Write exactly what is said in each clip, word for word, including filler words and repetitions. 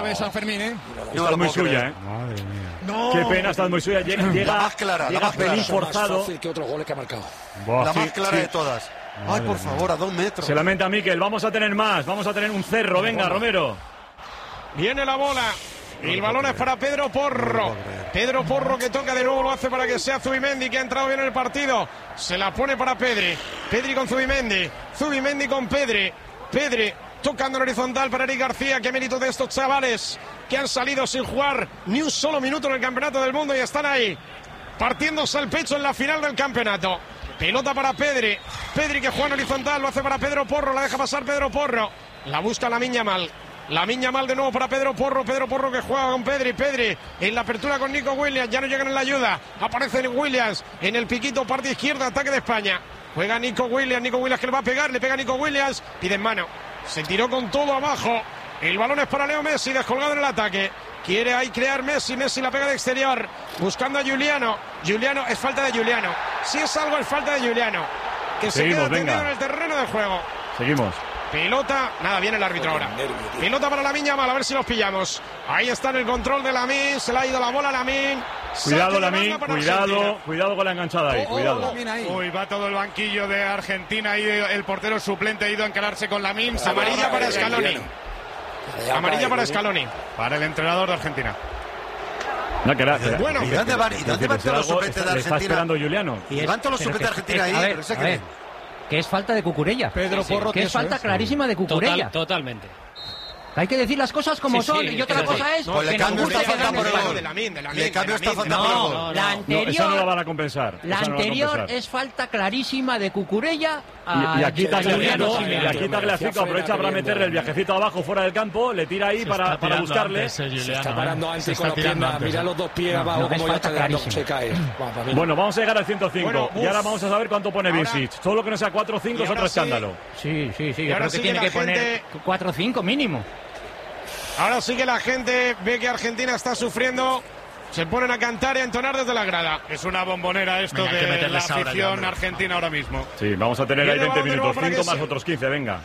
vez San Fermín, ¿eh? No, Está muy suya, creer. ¿eh? Madre mía. No. Qué pena, está muy suya. Llega, llega, La más clara, la llega más clara. pelín Eso más forzado. fácil que otros goles que ha marcado. Buah, La sí, más clara sí. de todas. Ay, Madre por mía. favor, a dos metros. Se lamenta Miquel, vamos a tener más. Vamos a tener un cerro. Venga, Romero. Viene la bola. El balón es para Pedro Porro. Pedro Porro que toca de nuevo, lo hace para que sea Zubimendi, que ha entrado bien en el partido. Se la pone para Pedri. Pedri con Zubimendi. Zubimendi con Pedri. Pedri tocando en horizontal para Eric García. Qué mérito de estos chavales que han salido sin jugar ni un solo minuto en el Campeonato del Mundo y están ahí, partiéndose el pecho en la final del campeonato. Pelota para Pedri. Pedri que juega en horizontal, lo hace para Pedro Porro. La deja pasar Pedro Porro. La busca Lamine Yamal. Lamine Yamal de nuevo para Pedro Porro. Pedro Porro que juega con Pedri. Pedri en la apertura con Nico Williams. Ya no llegan en la ayuda. Aparece Williams en el piquito, parte izquierda, ataque de España. Juega Nico Williams. Nico Williams que le va a pegar. Le pega Nico Williams. Pide en mano. Se tiró con todo abajo. El balón es para Leo Messi, descolgado en el ataque. Quiere ahí crear Messi. Messi la pega de exterior. Buscando a Juliano. Juliano, es falta de Juliano. Si es algo, es falta de Juliano. Que se Seguimos, queda tendido venga. en el terreno de juego. Seguimos. Pelota, nada, viene el árbitro ahora. Pelota para Lamine Yamal, a ver si los pillamos. Ahí está en el control de Lamine, se le ha ido la bola a Lamine. Cuidado, Lamine, cuidado, cuidado con la enganchada ahí, cuidado. Uy, va todo el banquillo de Argentina y el portero suplente ha ido a encararse con Lamine. Amarilla para Scaloni. Amarilla para Scaloni. Para el entrenador de Argentina. No, que era, Bueno, ¿Y dónde van, y dónde van todos los suplentes de Le está Argentina? esperando Juliano. Y es- Van todos los pero suplentes de que- Argentina es- ahí, a ver, pero sé a que- ver, que es falta de Cucurella. Pedro Porro, que es falta clarísima de Cucurella. Total, totalmente. Hay que decir las cosas como Sí, son. sí, y otra sí, cosa sí. es. Pues le que cambio nos esta guste falta que por el gane. gol. de Lamine, de Lamine, Le cambio de esta Lamine. falta por el No, gol. la no, No, anterior. esa no la van a compensar. La esa no la van a anterior compensar. es falta clarísima de Cucurella. Y, a y aquí Juliano Tagliafico, y Simeone. aquí Tagliafico aprovecha para meterle el viajecito abajo fuera del campo, le tira ahí para, para buscarle. Se está parando antes Se con está las tirando piernas. antes, Mira ¿eh? los dos pies No, abajo no, es como ya falta está dando, clarísima. se cae. Va, para mí. Bueno, vamos a llegar al ciento cinco Bueno, y uf. ahora vamos a saber cuánto pone Ahora- Vincic. Todo lo que no sea cuatro o cinco Y es ahora otro sí. escándalo. Sí, sí, sí. Y Yo ahora creo que sí tiene que que la poner gente- cuatro o cinco mínimo. Ahora sí que la gente ve que Argentina está sufriendo. Se ponen a cantar y a entonar desde la grada. Es una bombonera esto Venga, hay que de la meterles ahora ya, afición hombre. argentina ahora mismo. Sí, vamos a tener ahí Viene el veinte balón de nuevo minutos, para cinco que más se- otros quince, venga.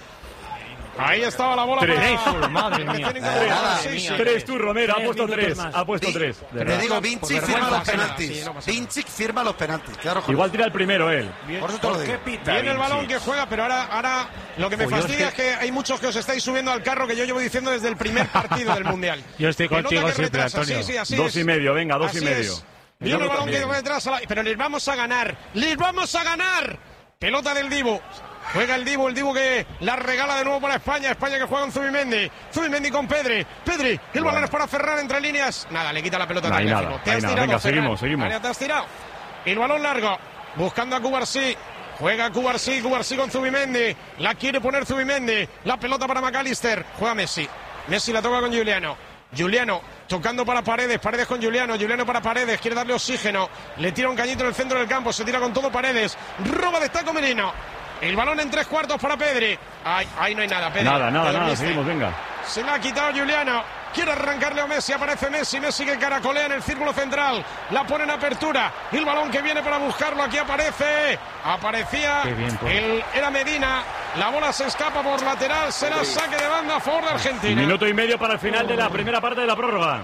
Ahí estaba la bola Tres. para... Tres, madre mía. Recién Eh, incorporado, nada, sí, sí. Tres tú, Romero, ha Tres puesto minutos tres, más. ha puesto tres. de Te verdad. digo, Por Vincic vergüenza firma los ajena, penaltis. sí, no pasa nada. Vincic firma los penaltis. Claro, joder. Igual tira el primero él. Por eso te lo digo. Viene el balón que juega, pero ahora, ahora lo que me Uy, yo fastidia es es que hay muchos que os estáis subiendo al carro que yo llevo diciendo desde el primer partido del Mundial. Yo estoy Pelota contigo que siempre, retrasa, Antonio. sí, sí, así Dos es. y medio, venga, dos y Así medio. es. Viene el balón que retrasa, la- pero les vamos a ganar. ¡Les vamos a ganar! Pelota del Dibu. Juega el Dibu, el Dibu que la regala de nuevo para España. España que juega con Zubimendi. Zubimendi con Pedri. Pedri, el balón es para Ferran entre líneas. Nada, le quita la pelota No hay al nada, Tagliafico. no hay nada. Venga, Ferran. seguimos, seguimos. Área, te has tirado. El balón largo. Buscando a Cubarsí. Juega Cubarsí, Cubarsí con Zubimendi. La quiere poner Zubimendi. La pelota para McAllister. Juega Messi. Messi la toca con Juliano. Juliano tocando para Paredes. Paredes con Juliano. Juliano para Paredes. Quiere darle oxígeno. Le tira un cañito en el centro del campo. Se tira con todo Paredes. Roba de Taco Merino. El balón en tres cuartos para Pedri. Ay, ahí no hay nada, Pedri. Nada, Te nada, nada, dormiste. seguimos, venga. Se la ha quitado Juliano. Quiere arrancarle a Messi. Aparece Messi. Messi que caracolea en el círculo central. La pone en apertura. El balón que viene para buscarlo. Aquí aparece. Aparecía. Qué bien, pues. el, era Medina. La bola se escapa por lateral. Será saque de banda a favor de Argentina. Minuto y medio para el final de la primera parte de la prórroga.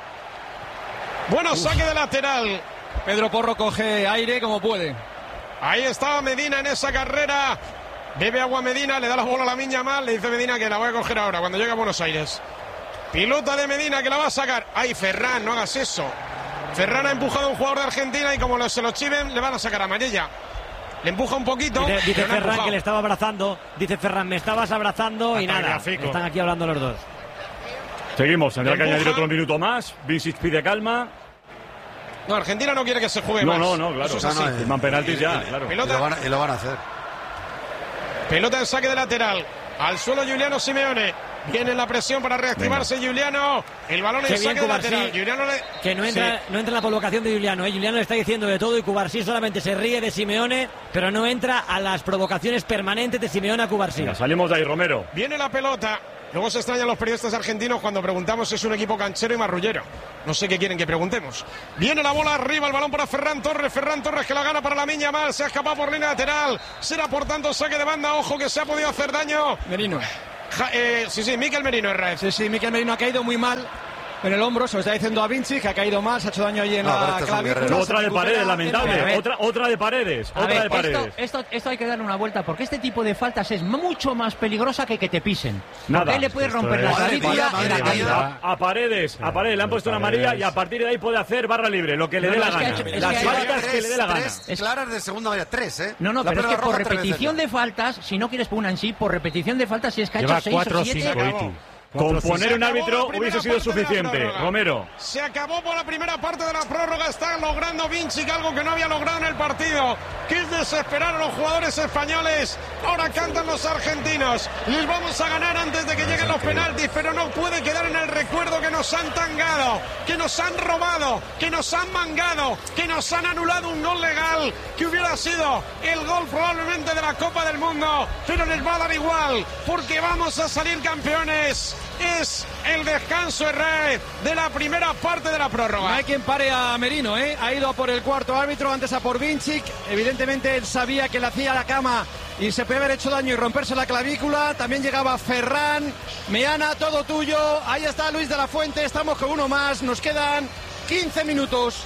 Bueno, saque de lateral. Pedro Porro coge aire como puede. Ahí estaba Medina en esa carrera. Bebe agua Medina, le da la bola a Lamine Yamal, le dice Medina que la voy a coger ahora cuando llegue a Buenos Aires. Pilota de Medina que la va a sacar. Ay, Ferran, no hagas eso. Ferran ha empujado a un jugador de Argentina y como lo- se lo chiven, le van a sacar amarilla. Le empuja un poquito. Dice, dice pero no ha Ferran empujado. que le estaba abrazando. Dice Ferran, me estabas abrazando y nada. Tagliafico. Están aquí hablando los dos. Seguimos, tendrá que Empuja. añadir otro minuto más. Vincic pide calma. No, Argentina no quiere que se juegue No, más. no, no, claro. Eso es No, así. no, eh. Firman penaltis ya, claro. Y Pelota. lo, van a, y lo van a hacer. Pelota en saque de lateral. Al suelo Juliano Simeone. Viene la presión para reactivarse Juliano. El balón Qué en bien saque de Cubarsí, lateral. Juliano le... Que no entra, Sí. no entra en la provocación de Juliano. ¿eh? Juliano le está diciendo de todo y Cubarsí solamente se ríe de Simeone, pero no entra a las provocaciones permanentes de Simeone a Cubarsí. Venga, salimos de ahí, Romero. Viene la pelota. Luego se extrañan los periodistas argentinos cuando preguntamos si es un equipo canchero y marrullero. No sé qué quieren que preguntemos. Viene la bola arriba, el balón para Ferran Torres. Ferran Torres que la gana para Lamine Yamal. Se ha escapado por línea lateral. Será por tanto saque de banda. Ojo que se ha podido hacer daño. Merino. Ja, eh, sí, sí, Mikel Merino es red. Sí, sí, Mikel Merino ha caído muy mal en el hombro, se lo está diciendo a Vinci, que ha caído mal, se ha hecho daño ahí en no, la clavícula. Otra de Paredes, lamentable. Otra, otra de Paredes. A otra ver, de Paredes. Esto, esto, esto hay que darle una vuelta, porque este tipo de faltas es mucho más peligrosa que que te pisen. Nada. Porque ahí le puedes romper la clavícula en la caída. A, a Paredes, a Paredes le han puesto una amarilla y a partir de ahí puede hacer barra libre, lo que le dé la gana. Las faltas que le dé la gana. Tres claras de segunda valla, tres, ¿eh? No, no, pero es que por repetición de faltas, si no quieres por una en sí, por repetición de faltas, si es que ha hecho seis o siete... Con poner un árbitro hubiese sido suficiente. Romero. Se acabó por la primera parte de la prórroga. Está logrando Vinci algo que no había logrado en el partido, que es desesperar a los jugadores españoles. Ahora cantan los argentinos. Les vamos a ganar antes de que lleguen los penaltis, pero no puede quedar en el recuerdo que nos han tangado, que nos han robado, que nos han mangado, que nos han anulado un gol legal, que hubiera sido el gol probablemente de la Copa del Mundo, pero les va a dar igual, porque vamos a salir campeones. Es el descanso red de la primera parte de la prórroga. No hay quien pare a Merino, ¿eh? Ha ido a por el cuarto árbitro, antes a por Vinci. Evidentemente él sabía que le hacía la cama y se puede haber hecho daño y romperse la clavícula. También llegaba Ferran. Meana, todo tuyo. Ahí está Luis de la Fuente. Estamos con uno más. Nos quedan quince minutos.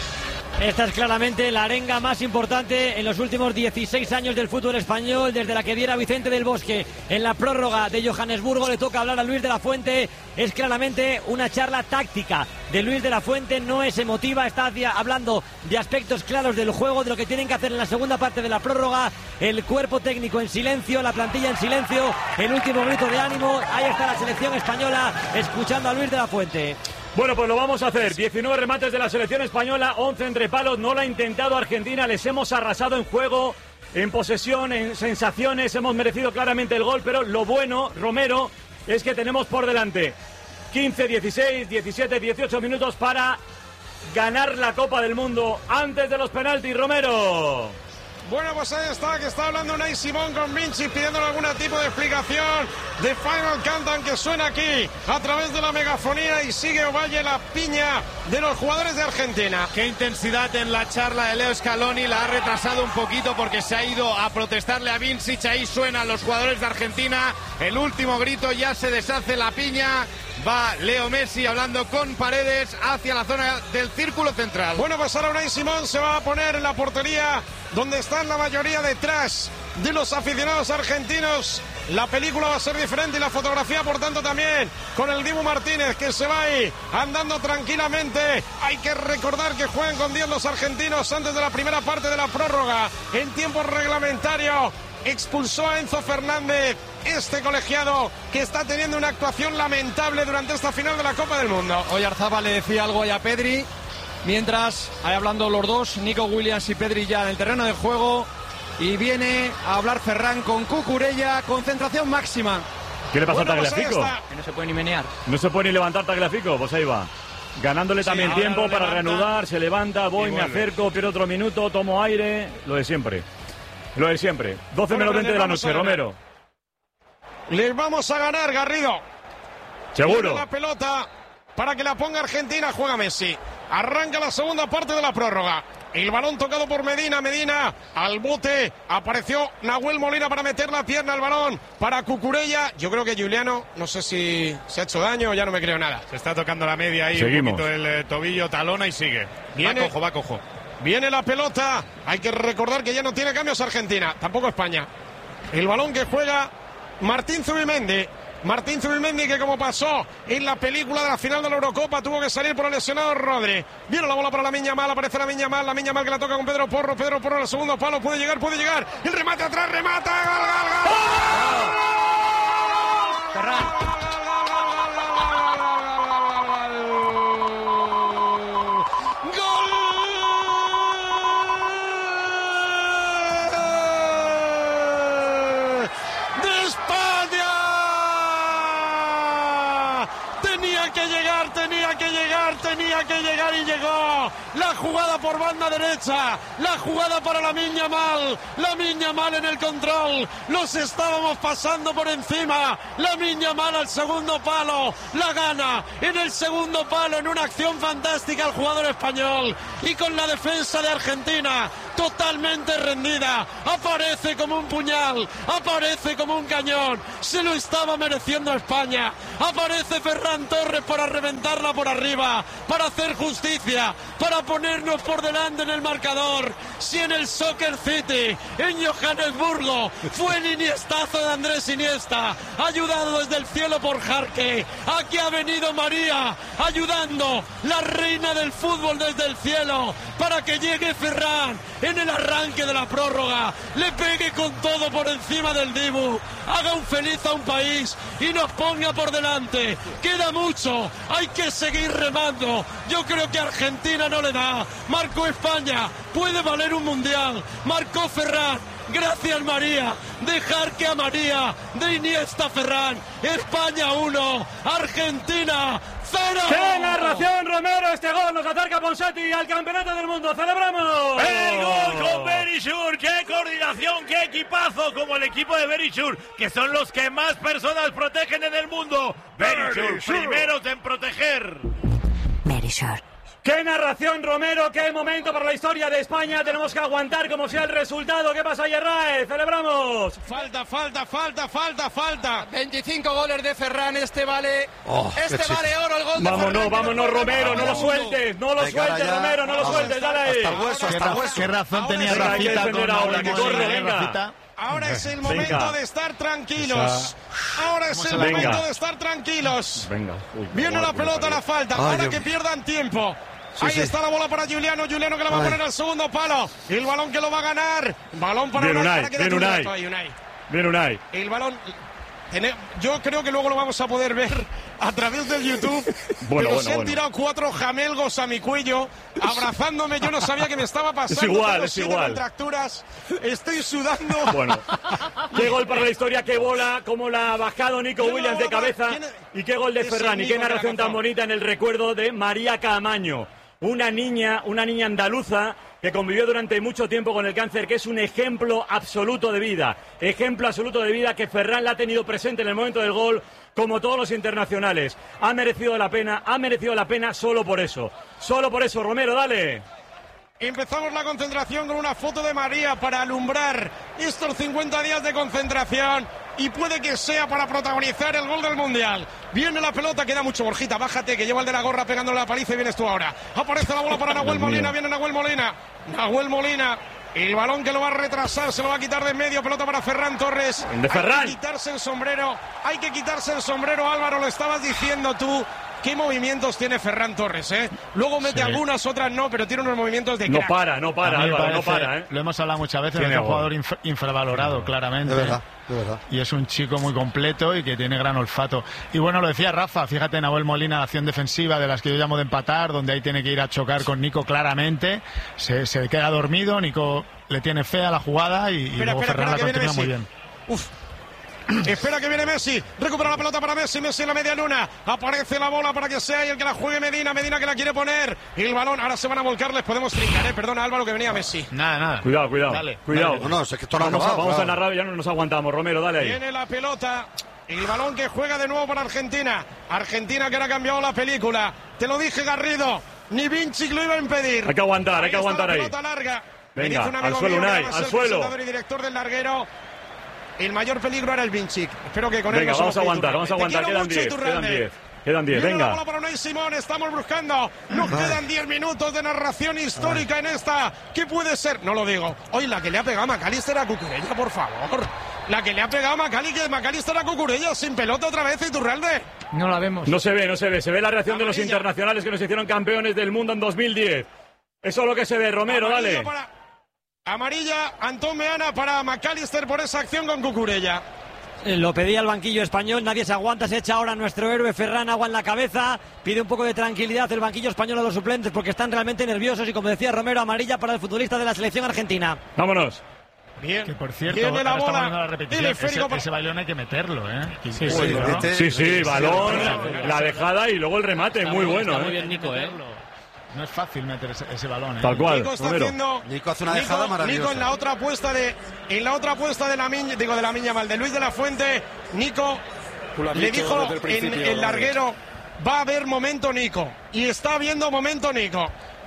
Esta es claramente la arenga más importante en los últimos dieciséis años del fútbol español, desde la que diera Vicente del Bosque en la prórroga de Johannesburgo. Le toca hablar a Luis de la Fuente. Es claramente una charla táctica de Luis de la Fuente, no es emotiva, está hablando de aspectos claros del juego, de lo que tienen que hacer en la segunda parte de la prórroga. El cuerpo técnico en silencio, la plantilla en silencio, el último grito de ánimo. Ahí está la selección española escuchando a Luis de la Fuente. Bueno, pues lo vamos a hacer. diecinueve remates de la selección española, once entre palos. No lo ha intentado Argentina. Les hemos arrasado en juego, en posesión, en sensaciones. Hemos merecido claramente el gol, pero lo bueno, Romero, es que tenemos por delante quince, dieciséis, diecisiete, dieciocho minutos para ganar la Copa del Mundo antes de los penaltis, Romero. Bueno, pues ahí está, que está hablando Unai Simón con Vinci, pidiéndole algún tipo de explicación de Final Countdown que suena aquí a través de la megafonía, y sigue Ovalle la piña de los jugadores de Argentina. Qué intensidad en la charla de Leo Scaloni, la ha retrasado un poquito porque se ha ido a protestarle a Vinci. Ahí suenan los jugadores de Argentina, el último grito, ya se deshace la piña. Va Leo Messi hablando con Paredes hacia la zona del círculo central. Bueno, pues ahora Unai Simón se va a poner en la portería, donde están la mayoría detrás de los aficionados argentinos. La película va a ser diferente y la fotografía, por tanto, también, con el Dibu Martínez, que se va ahí andando tranquilamente. Hay que recordar que juegan con diez los argentinos antes de la primera parte de la prórroga. En tiempo reglamentario expulsó a Enzo Fernández, este colegiado que está teniendo una actuación lamentable durante esta final de la Copa del Mundo. Hoy Arzabal le decía algo a Pedri, mientras, ahí hablando los dos, Nico Williams y Pedri ya en el terreno de juego, y viene a hablar Ferran con Cucurella, concentración máxima. ¿Qué le pasa bueno, a Tagliafico? Pues que no se puede ni menear. No se puede ni levantar Tagliafico, pues ahí va. Ganándole sí, también tiempo para levanta, reanudar, se levanta, voy, me acerco, pierdo otro minuto, tomo aire, lo de siempre. Lo de siempre. doce menos veinte de la noche, Romero. Les vamos a ganar, Garrido. Seguro. Tiene la pelota para que la ponga Argentina, juega Messi. Arranca la segunda parte de la prórroga. El balón tocado por Medina, Medina al bote. Apareció Nahuel Molina para meter la pierna al balón para Cucurella. Yo creo que Giuliano, no sé si se ha hecho daño o ya no me creo nada. Se está tocando la media ahí, Seguimos. un poquito el eh, tobillo, talona y sigue. Viene, va cojo, va cojo. Viene la pelota. Hay que recordar que ya no tiene cambios Argentina, tampoco España. El balón que juega Martín Zubimendi. Martín Zubimendi, que como pasó en la película de la final de la Eurocopa, tuvo que salir por el lesionado Rodri. Viene la bola para Lamine Yamal, aparece Lamine Yamal, Lamine Yamal que la toca con Pedro Porro, Pedro Porro en el segundo palo, puede llegar, puede llegar, el remate atrás, remata, gol, gol, gol. Ferran. Tenía que llegar y llegó. La jugada por banda derecha, la jugada para Lamine Yamal, Lamine Yamal en el control, los estábamos pasando por encima. Lamine Yamal al segundo palo, la gana en el segundo palo en una acción fantástica el jugador español, y con la defensa de Argentina totalmente rendida. Aparece como un puñal, aparece como un cañón. Se lo estaba mereciendo España. Aparece Ferran Torres para reventarla por arriba, para hacer justicia, para ponernos por delante en el marcador. Si en el Soccer City, en Johannesburgo, fue el iniestazo de Andrés Iniesta, ayudado desde el cielo por Jarque. Aquí ha venido María, ayudando, la reina del fútbol desde el cielo, para que llegue Ferran en el arranque de la prórroga, le pegue con todo por encima del Dibu, haga un feliz a un país y nos ponga por delante. Queda mucho, hay que seguir remando. Yo creo que Argentina no le da. Marcó España, puede valer un mundial. Marcó Ferran, gracias María. Dejar que a María, de Iniesta Ferran. España uno, Argentina cero. ¡Qué narración, Romero! Este gol nos acerca a Ponsati al campeonato del mundo. ¡Celebramos! ¡El gol con Verisur! ¡Qué coordinación, qué equipazo! Como el equipo de Verisur, que son los que más personas protegen en el mundo. Verisur, primeros en proteger. Verisur. ¡Qué narración, Romero! ¡Qué momento para la historia de España! Tenemos que aguantar como sea el resultado. ¿Qué pasa, Yerrae? ¡Celebramos! Falta, falta, falta, falta, falta. veinticinco goles de Ferran, este vale... Oh, este vale oro, el gol de vámonos, Ferran. Vámonos, Romero, no lo sueltes, no lo Venga, sueltes, ya. Romero, no lo Vamos, sueltes, dale ahí. hasta el hueso, hasta el hueso. ¿Qué razón Ahora tenía sí, hay que Rafita defender con ahora, que Raúl corre, Molina, eh, venga. Rafita? Ahora es el Venga. momento de estar tranquilos. Ahora es el Venga. momento de estar tranquilos. Venga. Uy, Viene guau, la uy, pelota, uy. la falta. Ay, Ahora Dios que mío. pierdan tiempo. Sí, Ahí sí. está la bola para Juliano. Juliano que la va a Ay. poner al segundo palo. El balón que lo va a ganar. Balón para Bien, Unai. Unai, Ahora queda bien, tu Unai. rato ahí, Unai. Bien, Unai. El balón. Tene- Yo creo que luego lo vamos a poder ver a través del YouTube. Bueno, pero bueno, se han bueno. tirado cuatro jamelgos a mi cuello, abrazándome. Yo no sabía que me estaba pasando. Es igual, Tengo es siete igual. contracturas. Estoy sudando. Bueno, qué gol para la historia, qué bola, cómo la ha bajado Nico Yo no Williams de hago más. cabeza. ¿Quién es? Y qué gol de Ese Ferran, y Nico qué que la narración tan cazó. bonita en el recuerdo de María Caamaño. Una niña, una niña andaluza que convivió durante mucho tiempo con el cáncer, que es un ejemplo absoluto de vida. Ejemplo absoluto de vida que Ferran la ha tenido presente en el momento del gol, como todos los internacionales. Ha merecido la pena, ha merecido la pena solo por eso. Solo por eso, Romero, dale. Empezamos la concentración con una foto de María para alumbrar estos cincuenta días de concentración y puede que sea para protagonizar el gol del Mundial. Viene la pelota, queda mucho, Borjita, bájate, que lleva el de la gorra pegándole la paliza y vienes tú ahora. Aparece la bola para Nahuel Molina, viene Nahuel Molina. Nahuel Molina, el balón que lo va a retrasar, se lo va a quitar de en medio, pelota para Ferran Torres. De Ferran. Hay que quitarse el sombrero, hay que quitarse el sombrero, Álvaro, lo estabas diciendo tú. ¿Qué movimientos tiene Ferran Torres, eh? Luego mete Sí. algunas, otras no, pero tiene unos movimientos de No crack. para, no para, A mí me Álvaro, no parece- para, ¿eh? Lo hemos hablado muchas veces, Tiene es un gol. jugador inf- infravalorado, claramente. De verdad, de verdad. Y es un chico muy completo y que tiene gran olfato. Y bueno, lo decía Rafa, fíjate, Nahuel Molina, la acción defensiva de las que yo llamo de empatar, donde ahí tiene que ir a chocar con Nico claramente. Se, se queda dormido, Nico le tiene fea la jugada y, y Espera, luego espera, Ferran la espera, que continúa muy viene bien. Uf. Espera que viene Messi, recupera la pelota para Messi, Messi en la media luna, aparece la bola para que sea y el que la juegue Medina, Medina que la quiere poner, y el balón, ahora se van a volcar, les podemos trincar, eh, perdona Álvaro que venía Messi. Nada, nada. Cuidado, cuidado, Dale, cuidado. dale. No, no, es que esto no ha Vamos, a, acabado, vamos a claro. narrar, ya no nos aguantamos, Romero, dale ahí. Viene la pelota, el balón que juega de nuevo para Argentina, Argentina que ahora ha cambiado la película, te lo dije Garrido, ni Vinci lo iba a impedir. Hay que aguantar, hay que está aguantar la ahí. pelota larga. Me Venga, dice un al amigo suelo, mío que Unai, además al es el suelo. presentador y director del larguero. El mayor peligro era el Vinci. Espero que con él Venga, no vamos se a nos aguantar, vamos a Te aguantar, quiero quedan mucho, diez, quedan Iturralde. diez. Quedan diez, Viene la venga. bola para Unai Simón, estamos buscando. Nos quedan diez minutos de narración histórica en esta. ¿Qué puede ser? No lo digo. Hoy la que le ha pegado a Macalister a Cucurella, por favor. La que le ha pegado a Macali, que Macalister a Cucurella sin pelota otra vez, Iturralde. No la vemos. No se ve, no se ve. Se ve la reacción de los Amarilla. internacionales que nos hicieron campeones del mundo en dos mil diez. Eso es lo que se ve, Romero, Amarilla dale. para- Amarilla, Antón Meana para Macalister por esa acción con Cucurella. Eh, Lo pedía el banquillo español, nadie se aguanta, se echa ahora nuestro héroe Ferran agua en la cabeza, pide un poco de tranquilidad el banquillo español a los suplentes porque están realmente nerviosos y como decía Romero, amarilla para el futbolista de la selección argentina. Vámonos. Bien. Que por cierto, Viene la ahora estamos bola. viendo la El repetición. esférico Ese, para- ese bailón hay que meterlo, ¿eh? Sí, Sí, sí, ¿no? este- sí, sí, balón, sí, la dejada y luego el remate, muy bueno. ¿eh? Nico, ¿eh? No es fácil meter ese, ese balón, ¿eh? Tal cual, Nico está Romero. haciendo. Nico hace una Nico- dejada maravillosa. Nico en la otra apuesta de. En la otra apuesta de la miña, digo de la miña mal, de Luis de la Fuente, Nico Tú lo has le dicho dijo desde el en principio, el larguero, va a haber momento Nico. Y está habiendo momento Nico.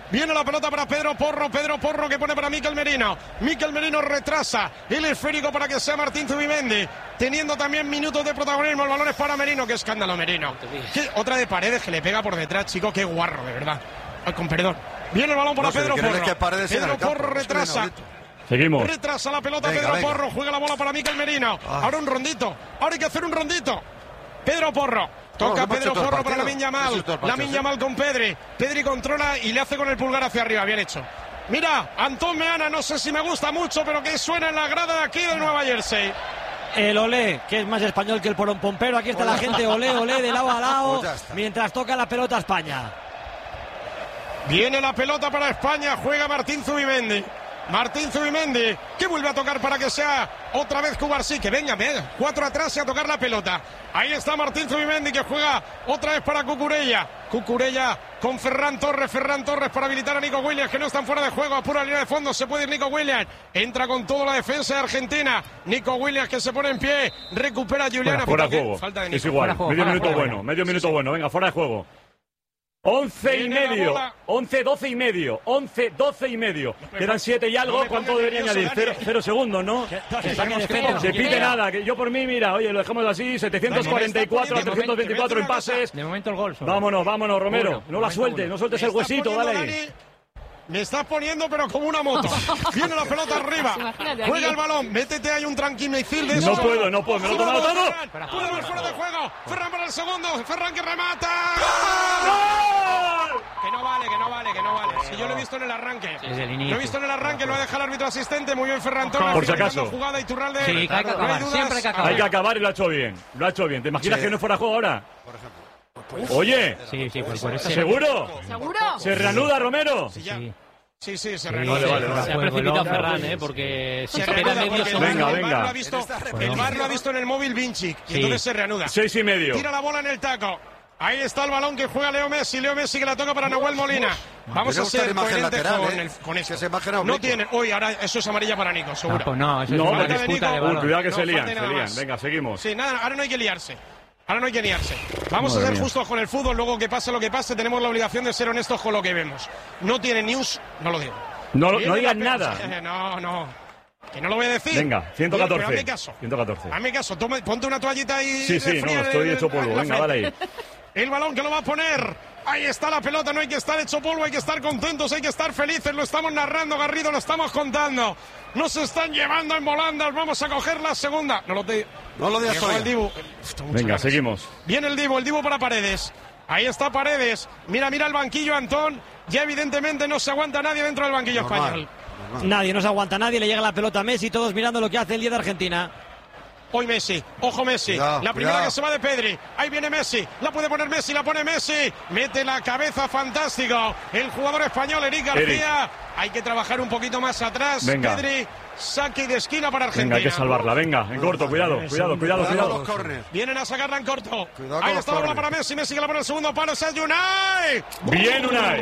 Viene la pelota para Pedro Porro. Pedro Porro que pone para Mikel Merino. Mikel Merino retrasa el esférico para que sea Martín Zubimendi. Teniendo también minutos de protagonismo. El balón es para Merino. ¡Qué escándalo, Merino! ¿Qué? Otra de Paredes que le pega por detrás, chico. ¡Qué guarro, de verdad! Ay, con perdón. Viene el balón para no sé, Pedro Porro. Que Paredes Pedro campo, Porro retrasa. Seguimos. Retrasa la pelota venga, Pedro venga. Porro. Juega la bola para Mikel Merino. Ah. Ahora un rondito. Ahora hay que hacer un rondito. Pedro Porro. Toca no, Pedro Porro para Lamine Yamal. Lamine Yamal con Pedri. Pedri controla y le hace con el pulgar hacia arriba. Bien hecho. Mira, Antón Meana, no sé si me gusta mucho, pero que suena en la grada de aquí de Nueva Jersey. El olé, que es más español que el pompero. Aquí está la gente, olé, olé, de lado a lado, pues mientras toca la pelota España. Viene la pelota para España, juega Martín Zubimendi. Martín Zubimendi, que vuelve a tocar para que sea otra vez Cubarsí, que venga, venga, cuatro atrás y a tocar la pelota. Ahí está Martín Zubimendi que juega otra vez para Cucurella. Cucurella con Ferran Torres, Ferran Torres para habilitar a Nico Williams, que no están fuera de juego, a pura línea de fondo, se puede ir Nico Williams. Entra con toda la defensa de Argentina. Nico Williams que se pone en pie, recupera a Juliana. Fuera, fuera de juego, falta de Nico. Es igual, juego, medio minuto bueno, bueno, medio minuto bueno, venga, fuera de juego. Once y medio, once, doce y medio, once, doce y medio. Quedan siete y algo. ¿Cuánto debería añadir? Cero, cero segundos, ¿no? Se pide nada. Que yo por mí, mira, oye, lo dejamos así. setecientos cuarenta y cuatro a trescientos veinticuatro en pases. De momento el gol. Vámonos, vámonos, Romero. No la sueltes, no sueltes el huesito, dale ahí. Me estás poniendo, pero como una moto. Viene la pelota arriba. Juega el balón. Métete ahí un tranquimicil de eso. No puedo, no puedo. Me lo he tomado todo. Puede ver fuera de juego. Ferran para el segundo. Ferran que remata. ¡Gol! Que no vale, que no vale, que no vale. Si yo lo he visto en el arranque. Lo he visto en el arranque. Lo ha dejado el árbitro asistente. Muy bien, Ferran Torres. Por si acaso. Jugada Iturralde. Sí, hay que acabar. Siempre hay que acabar. Hay que acabar y lo ha hecho bien. Lo ha hecho bien. ¿Te imaginas que no fuera juego ahora? Por ejemplo. Oye. Sí, sí, pues por eso. ¿Seguro? ¿Seguro? ¿Se reanuda, Romero? Sí, ya. Sí, sí, se reanuda. Vale, vale, vale. Se ha precipitado Ferran, ¿eh? Porque se queda medio segundo. Venga, venga. El V A R lo ha visto en el móvil Vinci. Y entonces se reanuda. Seis y medio. Tira la bola en el taco. Ahí está el balón que juega Leo Messi. Leo Messi que la toca para Nahuel Molina. Vamos a ser coherentes con, el, con eso. No tiene. Uy, ahora eso es amarilla para Nico, seguro. No, pues no, eso es no, una disputa de balón. Cuidado que no, se lían, se lían. Venga, seguimos. Sí, nada, ahora no hay que liarse. Ahora no hay que liarse. Vamos Madre a ser mía. justos con el fútbol. Luego que pase lo que pase, tenemos la obligación de ser honestos con lo que vemos. No tiene news, no lo digo. No, no digas nada. No, no. Que no lo voy a decir. Venga, ciento catorce. Hazme caso. ciento catorce. Hazme caso. Toma, ponte una toallita ahí. Sí, sí, no, estoy hecho polvo. Venga, dale ahí. El balón que lo va a poner. Ahí está la pelota. No hay que estar hecho polvo, hay que estar contentos, hay que estar felices. Lo estamos narrando, Garrido, lo estamos contando. Nos están llevando en volandas. Vamos a coger la segunda. No lo te... No lo digas todavía. El Dibu. Venga, seguimos. Viene el Dibu, el Dibu para Paredes. Ahí está Paredes. Mira, mira el banquillo, Antón. Ya evidentemente no se aguanta nadie dentro del banquillo Normal. español. Normal. Nadie, no se aguanta nadie. Le llega la pelota a Messi, todos mirando lo que hace el día de Argentina. Hoy Messi, ojo Messi, cuidado, la primera cuidado. que se va de Pedri, ahí viene Messi, la puede poner Messi, la pone Messi, mete la cabeza, fantástico, el jugador español Eric García, Eric. Hay que trabajar un poquito más atrás, venga. Pedri, saque de esquina para Argentina. Venga, hay que salvarla, venga, en corto, cuidado, cuidado, cuidado, cuidado. Vienen a sacarla en corto, ahí está la bola para Messi, Messi que la pone el segundo palo, es Unai. Bien Unai.